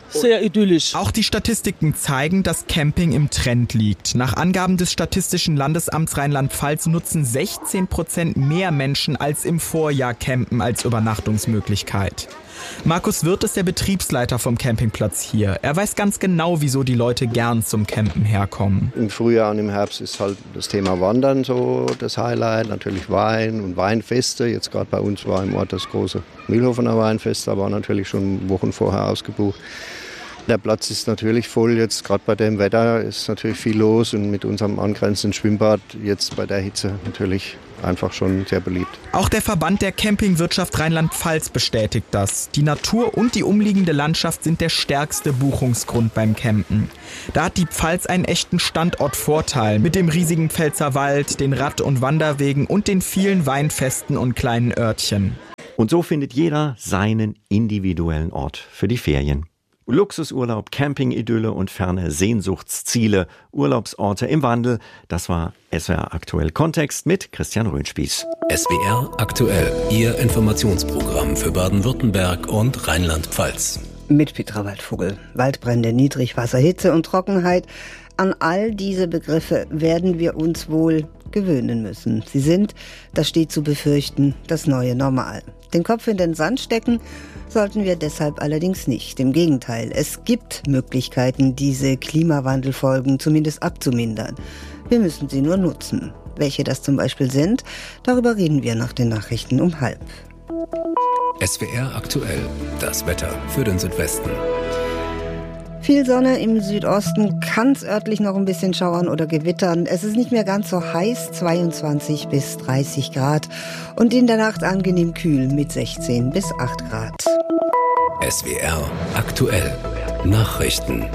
sehr idyllisch. Auch die Statistiken zeigen, dass Camping im Trend liegt. Nach Angaben des Statistischen Landesamts Rheinland-Pfalz nutzen sechzehn Prozent mehr Menschen als im Vorjahr Campen als Übernachtungsmöglichkeit. Markus Wirth ist der Betriebsleiter vom Campingplatz hier. Er weiß ganz genau, wieso die Leute gern zum Campen herkommen. Im Frühjahr und im Herbst ist halt das Thema Wandern so das Highlight. Natürlich Wein und Weinfeste. Jetzt gerade bei uns war im Ort das große Mühlhofener Weinfest, aber natürlich schon Wochen vorher ausgebucht. Der Platz ist natürlich voll, jetzt gerade bei dem Wetter ist natürlich viel los und mit unserem angrenzenden Schwimmbad jetzt bei der Hitze natürlich einfach schon sehr beliebt. Auch der Verband der Campingwirtschaft Rheinland-Pfalz bestätigt das. Die Natur und die umliegende Landschaft sind der stärkste Buchungsgrund beim Campen. Da hat die Pfalz einen echten Standortvorteil mit dem riesigen Pfälzerwald, den Rad- und Wanderwegen und den vielen Weinfesten und kleinen Örtchen. Und so findet jeder seinen individuellen Ort für die Ferien. Luxusurlaub, Camping-Idylle und ferne Sehnsuchtsziele, Urlaubsorte im Wandel. Das war S W R Aktuell Kontext mit Christian Röhnspieß. S W R Aktuell, Ihr Informationsprogramm für Baden-Württemberg und Rheinland-Pfalz. Mit Petra Waldvogel. Waldbrände, Niedrigwasser, Hitze und Trockenheit. An all diese Begriffe werden wir uns wohl gewöhnen müssen. Sie sind, das steht zu befürchten, das neue Normal. Den Kopf in den Sand stecken sollten wir deshalb allerdings nicht. Im Gegenteil, es gibt Möglichkeiten, diese Klimawandelfolgen zumindest abzumindern. Wir müssen sie nur nutzen. Welche das zum Beispiel sind, darüber reden wir nach den Nachrichten um halb. S W R Aktuell, das Wetter für den Südwesten. Viel Sonne im Südosten, kann es örtlich noch ein bisschen schauern oder gewittern. Es ist nicht mehr ganz so heiß, zweiundzwanzig bis dreißig Grad. Und in der Nacht angenehm kühl mit sechzehn bis acht Grad. S W R Aktuell, Nachrichten.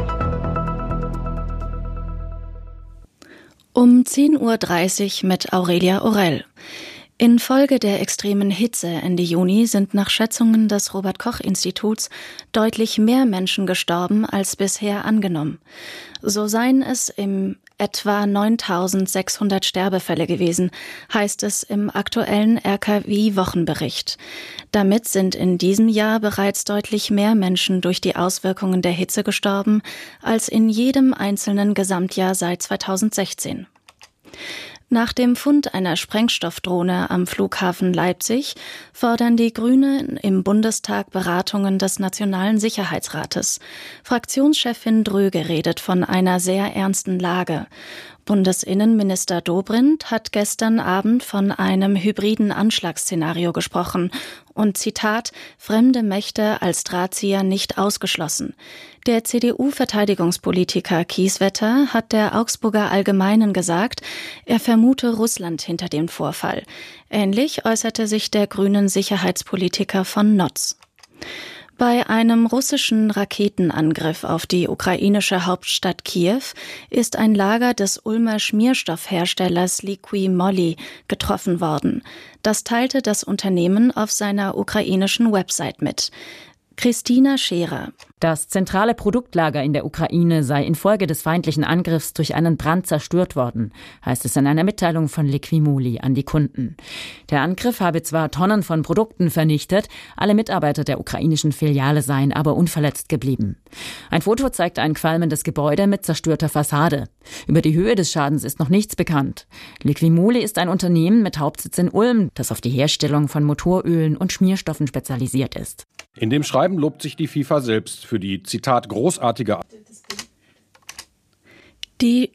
Um zehn Uhr dreißig mit Aurelia Orell. Infolge der extremen Hitze Ende Juni sind nach Schätzungen des Robert-Koch-Instituts deutlich mehr Menschen gestorben als bisher angenommen. So seien es im etwa neuntausendsechshundert Sterbefälle gewesen, heißt es im aktuellen R K I-Wochenbericht. Damit sind in diesem Jahr bereits deutlich mehr Menschen durch die Auswirkungen der Hitze gestorben als in jedem einzelnen Gesamtjahr seit zweitausendsechzehn. Nach dem Fund einer Sprengstoffdrohne am Flughafen Leipzig fordern die Grünen im Bundestag Beratungen des Nationalen Sicherheitsrates. Fraktionschefin Dröge redet von einer sehr ernsten Lage. Bundesinnenminister Dobrindt hat gestern Abend von einem hybriden Anschlagsszenario gesprochen und Zitat, fremde Mächte als Drahtzieher nicht ausgeschlossen. Der C D U-Verteidigungspolitiker Kiesewetter hat der Augsburger Allgemeinen gesagt, er vermute Russland hinter dem Vorfall. Ähnlich äußerte sich der grünen Sicherheitspolitiker von Notz. Bei einem russischen Raketenangriff auf die ukrainische Hauptstadt Kiew ist ein Lager des Ulmer Schmierstoffherstellers Liqui Moly getroffen worden. Das teilte das Unternehmen auf seiner ukrainischen Website mit. Christina Scherer. Das zentrale Produktlager in der Ukraine sei infolge des feindlichen Angriffs durch einen Brand zerstört worden, heißt es in einer Mitteilung von Liqui Moly an die Kunden. Der Angriff habe zwar Tonnen von Produkten vernichtet, alle Mitarbeiter der ukrainischen Filiale seien aber unverletzt geblieben. Ein Foto zeigt ein qualmendes Gebäude mit zerstörter Fassade. Über die Höhe des Schadens ist noch nichts bekannt. Liqui Moly ist ein Unternehmen mit Hauptsitz in Ulm, das auf die Herstellung von Motorölen und Schmierstoffen spezialisiert ist. In dem Schreiben lobt sich die FIFA selbst für die, Zitat, großartige Die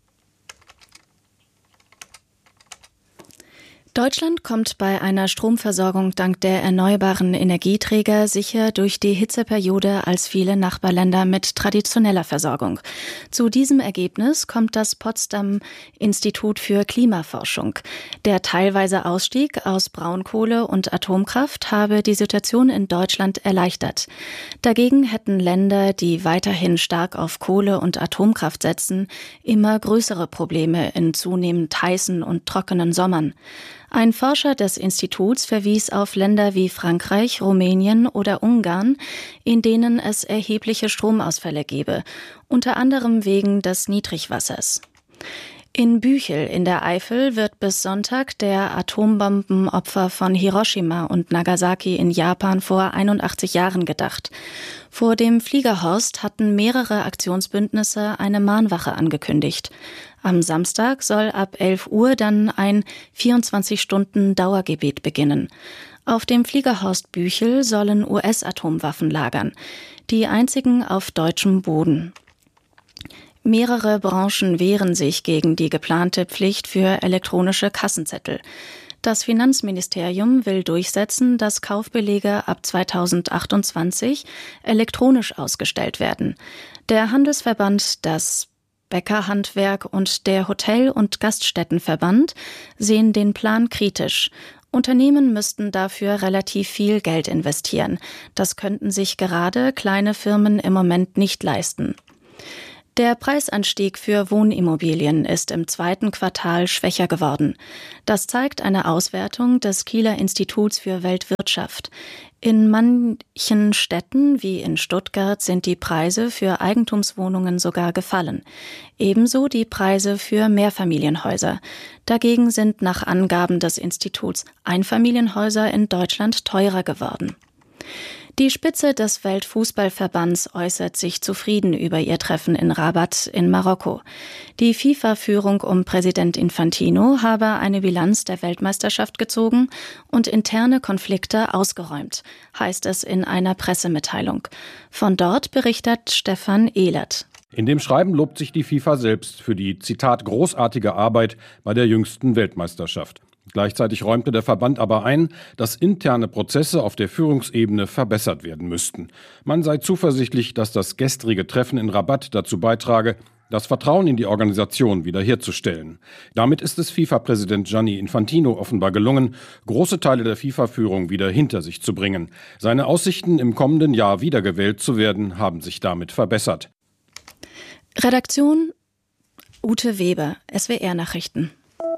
Deutschland kommt bei einer Stromversorgung dank der erneuerbaren Energieträger sicher durch die Hitzeperiode als viele Nachbarländer mit traditioneller Versorgung. Zu diesem Ergebnis kommt das Potsdam Institut für Klimaforschung. Der teilweise Ausstieg aus Braunkohle und Atomkraft habe die Situation in Deutschland erleichtert. Dagegen hätten Länder, die weiterhin stark auf Kohle und Atomkraft setzen, immer größere Probleme in zunehmend heißen und trockenen Sommern. Ein Forscher des Instituts verwies auf Länder wie Frankreich, Rumänien oder Ungarn, in denen es erhebliche Stromausfälle gebe, unter anderem wegen des Niedrigwassers. In Büchel in der Eifel wird bis Sonntag der Atombombenopfer von Hiroshima und Nagasaki in Japan vor einundachtzig Jahren gedacht. Vor dem Fliegerhorst hatten mehrere Aktionsbündnisse eine Mahnwache angekündigt. Am Samstag soll ab elf Uhr dann ein vierundzwanzig Stunden Dauergebet beginnen. Auf dem Fliegerhorst Büchel sollen U S-Atomwaffen lagern, die einzigen auf deutschem Boden. Mehrere Branchen wehren sich gegen die geplante Pflicht für elektronische Kassenzettel. Das Finanzministerium will durchsetzen, dass Kaufbelege ab zweitausendachtundzwanzig elektronisch ausgestellt werden. Der Handelsverband, das Bäckerhandwerk und der Hotel- und Gaststättenverband sehen den Plan kritisch. Unternehmen müssten dafür relativ viel Geld investieren. Das könnten sich gerade kleine Firmen im Moment nicht leisten. Der Preisanstieg für Wohnimmobilien ist im zweiten Quartal schwächer geworden. Das zeigt eine Auswertung des Kieler Instituts für Weltwirtschaft. In manchen Städten wie in Stuttgart sind die Preise für Eigentumswohnungen sogar gefallen. Ebenso die Preise für Mehrfamilienhäuser. Dagegen sind nach Angaben des Instituts Einfamilienhäuser in Deutschland teurer geworden. Die Spitze des Weltfußballverbands äußert sich zufrieden über ihr Treffen in Rabat in Marokko. Die FIFA-Führung um Präsident Infantino habe eine Bilanz der Weltmeisterschaft gezogen und interne Konflikte ausgeräumt, heißt es in einer Pressemitteilung. Von dort berichtet Stefan Ehlert. In dem Schreiben lobt sich die FIFA selbst für die, Zitat, großartige Arbeit bei der jüngsten Weltmeisterschaft. Gleichzeitig räumte der Verband aber ein, dass interne Prozesse auf der Führungsebene verbessert werden müssten. Man sei zuversichtlich, dass das gestrige Treffen in Rabat dazu beitrage, das Vertrauen in die Organisation wiederherzustellen. Damit ist es FIFA-Präsident Gianni Infantino offenbar gelungen, große Teile der FIFA-Führung wieder hinter sich zu bringen. Seine Aussichten, im kommenden Jahr wiedergewählt zu werden, haben sich damit verbessert. Redaktion Ute Weber, S W R-Nachrichten.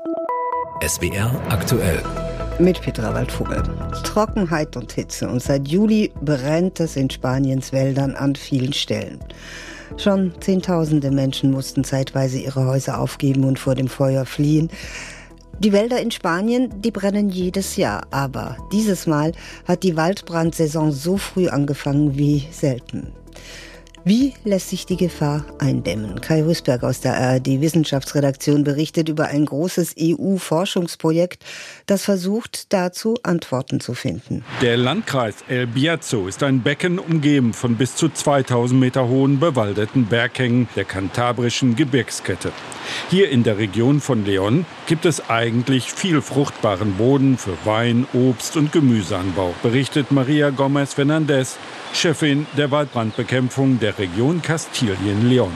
S W R aktuell. Mit Petra Waldvogel. Trockenheit und Hitze. Und seit Juli brennt es in Spaniens Wäldern an vielen Stellen. Schon Zehntausende Menschen mussten zeitweise ihre Häuser aufgeben und vor dem Feuer fliehen. Die Wälder in Spanien, die brennen jedes Jahr. Aber dieses Mal hat die Waldbrandsaison so früh angefangen wie selten. Wie lässt sich die Gefahr eindämmen? Kai Rüßberg aus der A R D-Wissenschaftsredaktion berichtet über ein großes E U-Forschungsprojekt, das versucht, dazu Antworten zu finden. Der Landkreis El Bierzo ist ein Becken umgeben von bis zu zweitausend Meter hohen bewaldeten Berghängen der kantabrischen Gebirgskette. Hier in der Region von León gibt es eigentlich viel fruchtbaren Boden für Wein, Obst und Gemüseanbau, berichtet Maria Gómez Fernández, Chefin der Waldbrandbekämpfung der Region Kastilien-León.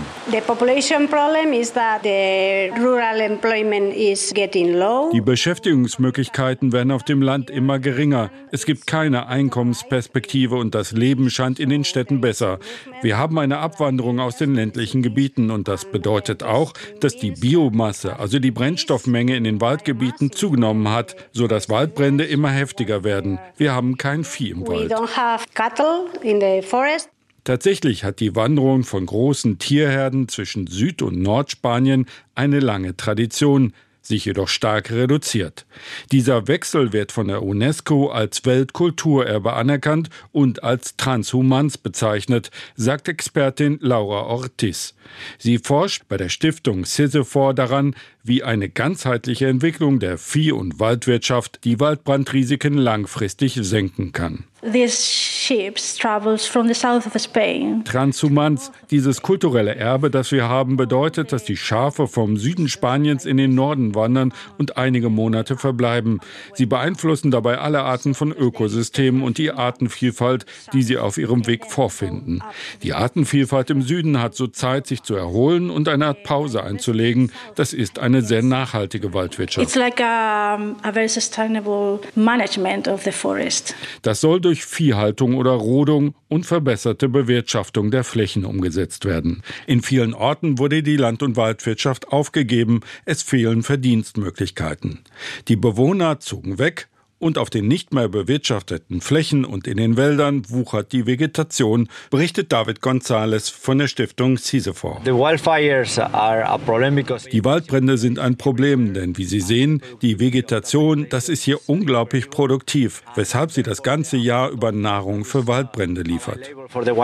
Die Beschäftigungsmöglichkeiten werden auf dem Land immer geringer. Es gibt keine Einkommensperspektive und das Leben scheint in den Städten besser. Wir haben eine Abwanderung aus den ländlichen Gebieten und das bedeutet auch, dass die Biomasse, also die Brennstoffmenge in den Waldgebieten zugenommen hat, sodass Waldbrände immer heftiger werden. Wir haben kein Vieh im Wald. Tatsächlich hat die Wanderung von großen Tierherden zwischen Süd- und Nordspanien eine lange Tradition, sich jedoch stark reduziert. Dieser Wechsel wird von der UNESCO als Weltkulturerbe anerkannt und als Transhumans bezeichnet, sagt Expertin Laura Ortiz. Sie forscht bei der Stiftung Sisyphor daran, wie eine ganzheitliche Entwicklung der Vieh- und Waldwirtschaft die Waldbrandrisiken langfristig senken kann. Transhumans, dieses kulturelle Erbe, das wir haben, bedeutet, dass die Schafe vom Süden Spaniens in den Norden wandern und einige Monate verbleiben. Sie beeinflussen dabei alle Arten von Ökosystemen und die Artenvielfalt, die sie auf ihrem Weg vorfinden. Die Artenvielfalt im Süden hat so Zeit, sich zu erholen und eine Art Pause einzulegen. Das ist eine sehr nachhaltige Waldwirtschaft. It's like a, a very sustainable management of the forest. Das soll durch Viehhaltung oder Rodung und verbesserte Bewirtschaftung der Flächen umgesetzt werden. In vielen Orten wurde die Land- und Waldwirtschaft aufgegeben. Es fehlen Verdienstmöglichkeiten. Die Bewohner zogen weg und auf den nicht mehr bewirtschafteten Flächen und in den Wäldern wuchert die Vegetation, berichtet David González von der Stiftung Sisyphor. Die Waldbrände sind ein Problem, denn wie Sie sehen, die Vegetation, das ist hier unglaublich produktiv, weshalb sie das ganze Jahr über Nahrung für Waldbrände liefert.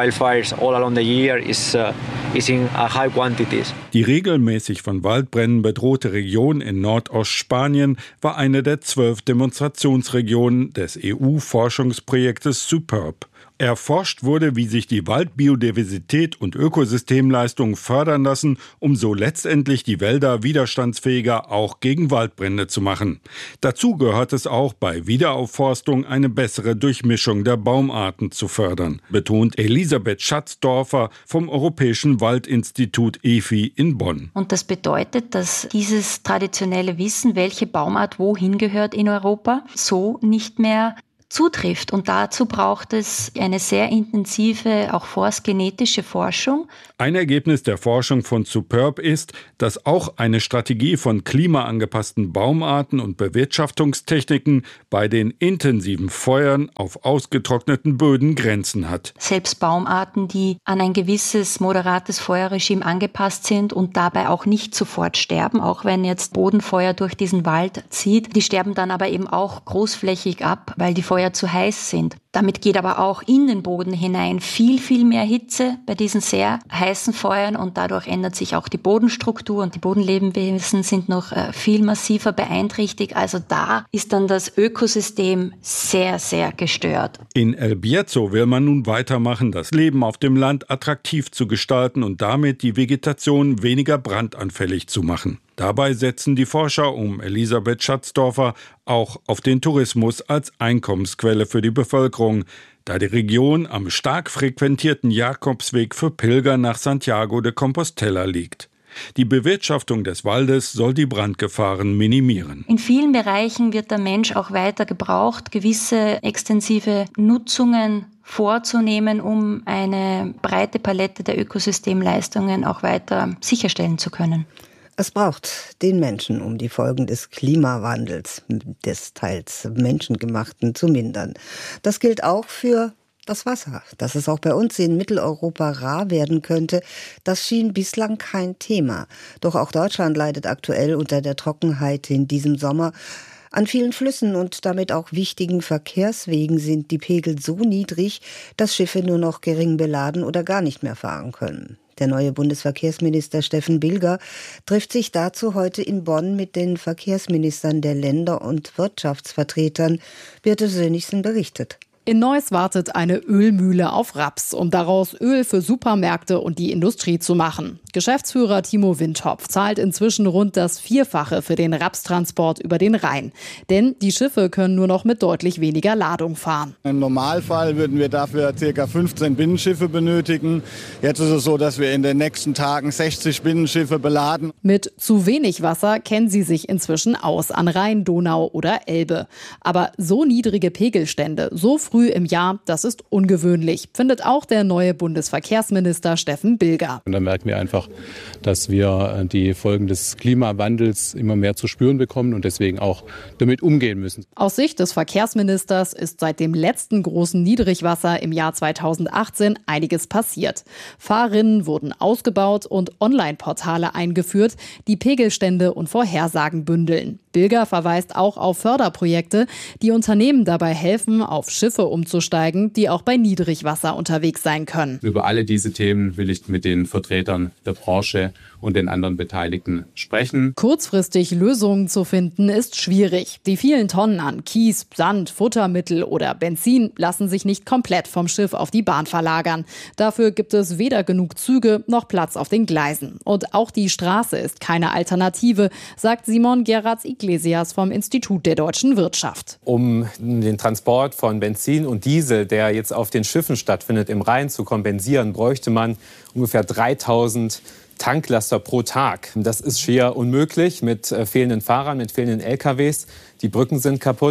Die regelmäßig von Waldbränden bedrohte Region in Nordostspanien war eine der zwölf Demonstrationsregionen des E U-Forschungsprojektes Superb. Erforscht wurde, wie sich die Waldbiodiversität und Ökosystemleistungen fördern lassen, um so letztendlich die Wälder widerstandsfähiger auch gegen Waldbrände zu machen. Dazu gehört es auch, bei Wiederaufforstung eine bessere Durchmischung der Baumarten zu fördern, betont Elisabeth Schatzdorfer vom Europäischen Waldinstitut E F I in Bonn. Und das bedeutet, dass dieses traditionelle Wissen, welche Baumart wohin gehört in Europa, so nicht mehr zutrifft. Und dazu braucht es eine sehr intensive, auch forstgenetische Forschung. Ein Ergebnis der Forschung von Superb ist, dass auch eine Strategie von klimaangepassten Baumarten und Bewirtschaftungstechniken bei den intensiven Feuern auf ausgetrockneten Böden Grenzen hat. Selbst Baumarten, die an ein gewisses moderates Feuerregime angepasst sind und dabei auch nicht sofort sterben, auch wenn jetzt Bodenfeuer durch diesen Wald zieht, die sterben dann aber eben auch großflächig ab, weil die Feuer zu heiß sind. Damit geht aber auch in den Boden hinein viel, viel mehr Hitze bei diesen sehr heißen Feuern und dadurch ändert sich auch die Bodenstruktur und die Bodenlebewesen sind noch äh, viel massiver beeinträchtigt. Also da ist dann das Ökosystem sehr, sehr gestört. In El Bierzo will man nun weitermachen, das Leben auf dem Land attraktiv zu gestalten und damit die Vegetation weniger brandanfällig zu machen. Dabei setzen die Forscher um Elisabeth Schatzdorfer auch auf den Tourismus als Einkommensquelle für die Bevölkerung, da die Region am stark frequentierten Jakobsweg für Pilger nach Santiago de Compostela liegt. Die Bewirtschaftung des Waldes soll die Brandgefahren minimieren. In vielen Bereichen wird der Mensch auch weiter gebraucht, gewisse extensive Nutzungen vorzunehmen, um eine breite Palette der Ökosystemleistungen auch weiter sicherstellen zu können. Es braucht den Menschen, um die Folgen des Klimawandels, des teils menschengemachten, zu mindern. Das gilt auch für das Wasser. Dass es auch bei uns in Mitteleuropa rar werden könnte, das schien bislang kein Thema. Doch auch Deutschland leidet aktuell unter der Trockenheit in diesem Sommer. An vielen Flüssen und damit auch wichtigen Verkehrswegen sind die Pegel so niedrig, dass Schiffe nur noch gering beladen oder gar nicht mehr fahren können. Der neue Bundesverkehrsminister Steffen Bilger trifft sich dazu heute in Bonn mit den Verkehrsministern der Länder und Wirtschaftsvertretern. Birte Sönnigsen berichtet. In Neuss wartet eine Ölmühle auf Raps, um daraus Öl für Supermärkte und die Industrie zu machen. Geschäftsführer Timo Windhopf zahlt inzwischen rund das Vierfache für den Rapstransport über den Rhein. Denn die Schiffe können nur noch mit deutlich weniger Ladung fahren. Im Normalfall würden wir dafür ca. fünfzehn Binnenschiffe benötigen. Jetzt ist es so, dass wir in den nächsten Tagen sechzig Binnenschiffe beladen. Mit zu wenig Wasser kennen sie sich inzwischen aus an Rhein, Donau oder Elbe. Aber so niedrige Pegelstände, so früh im Jahr, das ist ungewöhnlich, findet auch der neue Bundesverkehrsminister Steffen Bilger. Und da merken wir einfach, dass wir die Folgen des Klimawandels immer mehr zu spüren bekommen und deswegen auch damit umgehen müssen. Aus Sicht des Verkehrsministers ist seit dem letzten großen Niedrigwasser im Jahr zweitausendachtzehn einiges passiert. Fahrrinnen wurden ausgebaut und Online-Portale eingeführt, die Pegelstände und Vorhersagen bündeln. Bilger verweist auch auf Förderprojekte, die Unternehmen dabei helfen, auf Schiffe umzusteigen, die auch bei Niedrigwasser unterwegs sein können. Über alle diese Themen will ich mit den Vertretern der Branche und den anderen Beteiligten sprechen. Kurzfristig Lösungen zu finden, ist schwierig. Die vielen Tonnen an Kies, Sand, Futtermittel oder Benzin lassen sich nicht komplett vom Schiff auf die Bahn verlagern. Dafür gibt es weder genug Züge noch Platz auf den Gleisen. Und auch die Straße ist keine Alternative, sagt Simon Gerards-Iglesias vom Institut der deutschen Wirtschaft. Um den Transport von Benzin und Diesel, der jetzt auf den Schiffen stattfindet, im Rhein zu kompensieren, bräuchte man ungefähr dreitausend Tanklaster pro Tag. Das ist schier unmöglich mit äh, fehlenden Fahrern, mit fehlenden L K Ws. Die Brücken sind kaputt.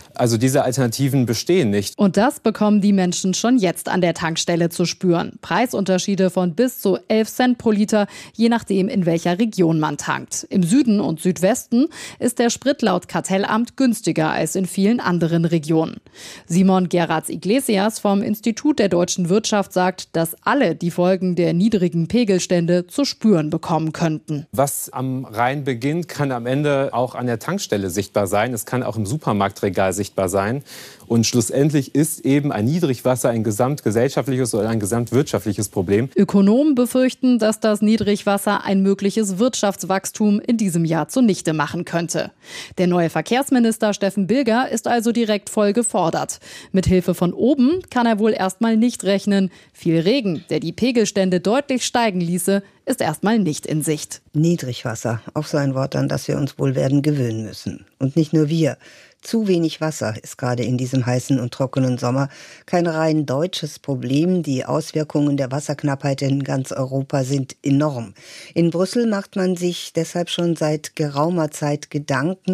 Also diese Alternativen bestehen nicht. Und das bekommen die Menschen schon jetzt an der Tankstelle zu spüren. Preisunterschiede von bis zu elf Cent pro Liter, je nachdem, in welcher Region man tankt. Im Süden und Südwesten ist der Sprit laut Kartellamt günstiger als in vielen anderen Regionen. Simon Geratz-Iglesias vom Institut der deutschen Wirtschaft sagt, dass alle die Folgen der niedrigen Pegelstände zu spüren bekommen könnten. Was am Rhein beginnt, kann am Ende auch an der Tankstelle sichtbar sein. Es kann auch im Supermarktregal sichtbar sein. Und schlussendlich ist eben ein Niedrigwasser ein gesamtgesellschaftliches oder ein gesamtwirtschaftliches Problem. Ökonomen befürchten, dass das Niedrigwasser ein mögliches Wirtschaftswachstum in diesem Jahr zunichte machen könnte. Der neue Verkehrsminister Steffen Bilger ist also direkt voll gefordert. Mit Hilfe von oben kann er wohl erstmal nicht rechnen. Viel Regen, der die Pegelstände deutlich steigen ließe, ist erstmal nicht in Sicht. Niedrigwasser, auch so ein Wort, an das wir uns wohl werden gewöhnen müssen. Und nicht nur wir. Zu wenig Wasser ist gerade in diesem heißen und trockenen Sommer kein rein deutsches Problem. Die Auswirkungen der Wasserknappheit in ganz Europa sind enorm. In Brüssel macht man sich deshalb schon seit geraumer Zeit Gedanken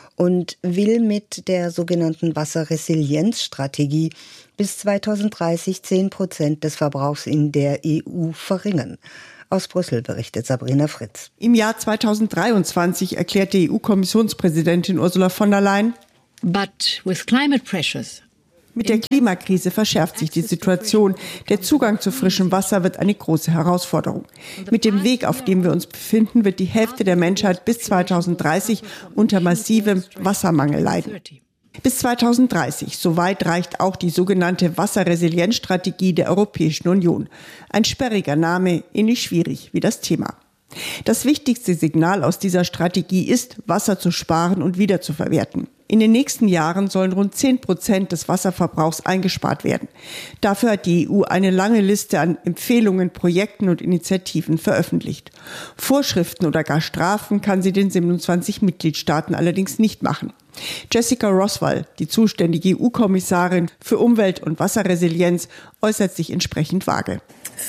und will mit der sogenannten Wasserresilienzstrategie bis zweitausenddreißig zehn Prozent des Verbrauchs in der E U verringern. Aus Brüssel berichtet Sabrina Fritz. Im Jahr zweitausenddreiundzwanzig erklärte E U-Kommissionspräsidentin Ursula von der Leyen, But with climate pressures, mit der Klimakrise verschärft sich die Situation. Der Zugang zu frischem Wasser wird eine große Herausforderung. Mit dem Weg, auf dem wir uns befinden, wird die Hälfte der Menschheit bis zweitausenddreißig unter massivem Wassermangel leiden. Bis zweitausenddreißig, soweit reicht auch die sogenannte Wasserresilienzstrategie der Europäischen Union. Ein sperriger Name, ähnlich schwierig wie das Thema. Das wichtigste Signal aus dieser Strategie ist, Wasser zu sparen und wiederzuverwerten. In den nächsten Jahren sollen rund zehn Prozent des Wasserverbrauchs eingespart werden. Dafür hat die E U eine lange Liste an Empfehlungen, Projekten und Initiativen veröffentlicht. Vorschriften oder gar Strafen kann sie den siebenundzwanzig Mitgliedstaaten allerdings nicht machen. Jessica Roswell, die zuständige E U-Kommissarin für Umwelt- und Wasserresilienz, äußert sich entsprechend vage.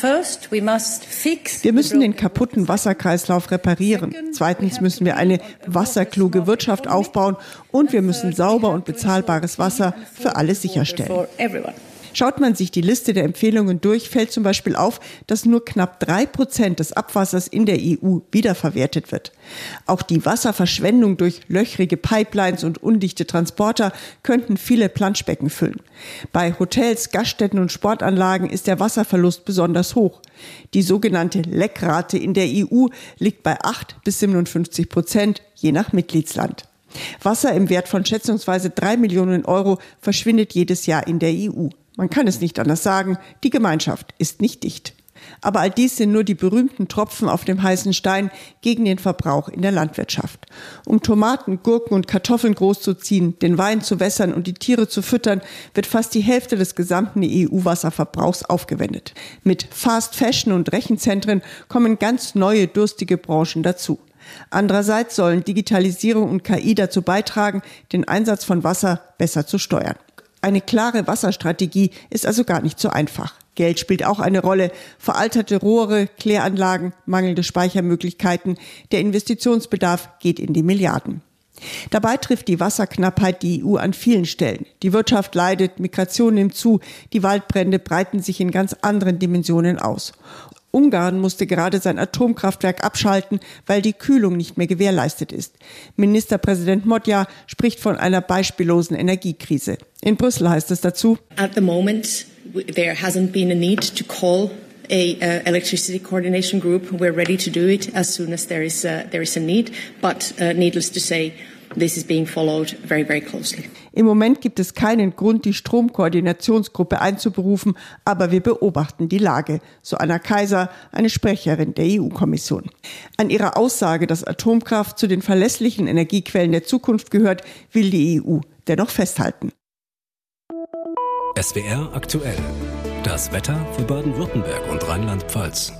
Wir müssen den kaputten Wasserkreislauf reparieren. Zweitens müssen wir eine wasserkluge Wirtschaft aufbauen und wir müssen sauber und bezahlbares Wasser für alle sicherstellen. Schaut man sich die Liste der Empfehlungen durch, fällt zum Beispiel auf, dass nur knapp drei Prozent des Abwassers in der E U wiederverwertet wird. Auch die Wasserverschwendung durch löchrige Pipelines und undichte Transporter könnten viele Planschbecken füllen. Bei Hotels, Gaststätten und Sportanlagen ist der Wasserverlust besonders hoch. Die sogenannte Leckrate in der E U liegt bei acht bis siebenundfünfzig Prozent, je nach Mitgliedsland. Wasser im Wert von schätzungsweise drei Millionen Euro verschwindet jedes Jahr in der E U. Man kann es nicht anders sagen, die Gemeinschaft ist nicht dicht. Aber all dies sind nur die berühmten Tropfen auf dem heißen Stein gegen den Verbrauch in der Landwirtschaft. Um Tomaten, Gurken und Kartoffeln großzuziehen, den Wein zu wässern und die Tiere zu füttern, wird fast die Hälfte des gesamten E U-Wasserverbrauchs aufgewendet. Mit Fast Fashion und Rechenzentren kommen ganz neue durstige Branchen dazu. Andererseits sollen Digitalisierung und K I dazu beitragen, den Einsatz von Wasser besser zu steuern. Eine klare Wasserstrategie ist also gar nicht so einfach. Geld spielt auch eine Rolle. Veralterte Rohre, Kläranlagen, mangelnde Speichermöglichkeiten. Der Investitionsbedarf geht in die Milliarden. Dabei trifft die Wasserknappheit die E U an vielen Stellen. Die Wirtschaft leidet, Migration nimmt zu, die Waldbrände breiten sich in ganz anderen Dimensionen aus. Ungarn musste gerade sein Atomkraftwerk abschalten, weil die Kühlung nicht mehr gewährleistet ist. Ministerpräsident Magyar spricht von einer beispiellosen Energiekrise. In Brüssel heißt es dazu: At the moment, there hasn't been a need to call a uh, electricity coordination group. We're ready to do it as soon as there is a, there is a need. But uh, needless to say, this is being followed very, very closely. Im Moment gibt es keinen Grund, die Stromkoordinationsgruppe einzuberufen, aber wir beobachten die Lage, so Anna Kaiser, eine Sprecherin der E U-Kommission. An ihrer Aussage, dass Atomkraft zu den verlässlichen Energiequellen der Zukunft gehört, will die E U dennoch festhalten. S W R aktuell. Das Wetter für Baden-Württemberg und Rheinland-Pfalz.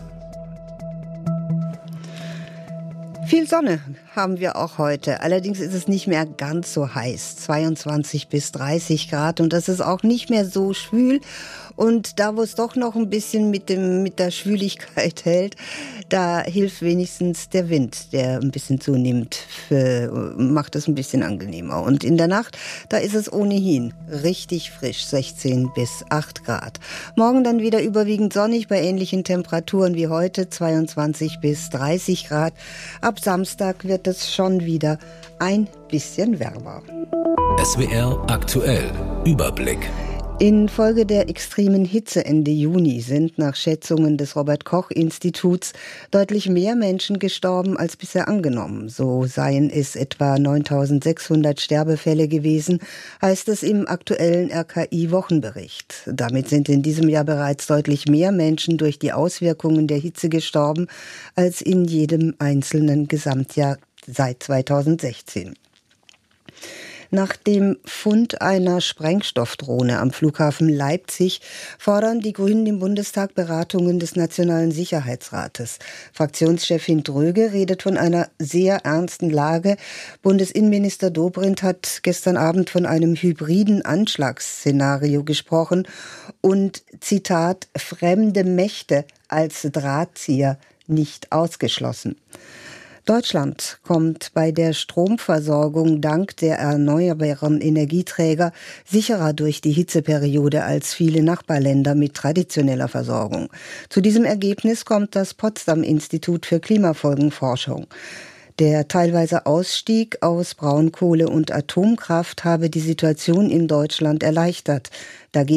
Viel Sonne haben wir auch heute. Allerdings ist es nicht mehr ganz so heiß. zweiundzwanzig bis dreißig Grad. Und das ist auch nicht mehr so schwül. Und da, wo es doch noch ein bisschen mit dem, mit der Schwüligkeit hält, Da hilft wenigstens der Wind, der ein bisschen zunimmt, für, macht es ein bisschen angenehmer. Und in der Nacht, da ist es ohnehin richtig frisch, sechzehn bis acht Grad. Morgen dann wieder überwiegend sonnig bei ähnlichen Temperaturen wie heute, zweiundzwanzig bis dreißig Grad. Ab Samstag wird es schon wieder ein bisschen wärmer. S W R aktuell. Überblick. Infolge der extremen Hitze Ende Juni sind nach Schätzungen des Robert-Koch-Instituts deutlich mehr Menschen gestorben als bisher angenommen. So seien es etwa neuntausendsechshundert Sterbefälle gewesen, heißt es im aktuellen R K I-Wochenbericht. Damit sind in diesem Jahr bereits deutlich mehr Menschen durch die Auswirkungen der Hitze gestorben als in jedem einzelnen Gesamtjahr seit zweitausendsechzehn. Nach dem Fund einer Sprengstoffdrohne am Flughafen Leipzig fordern die Grünen im Bundestag Beratungen des Nationalen Sicherheitsrates. Fraktionschefin Dröge redet von einer sehr ernsten Lage. Bundesinnenminister Dobrindt hat gestern Abend von einem hybriden Anschlagsszenario gesprochen und, Zitat, fremde Mächte als Drahtzieher nicht ausgeschlossen. Deutschland kommt bei der Stromversorgung dank der erneuerbaren Energieträger sicherer durch die Hitzeperiode als viele Nachbarländer mit traditioneller Versorgung. Zu diesem Ergebnis kommt das Potsdam-Institut für Klimafolgenforschung. Der teilweise Ausstieg aus Braunkohle und Atomkraft habe die Situation in Deutschland erleichtert. Dagegen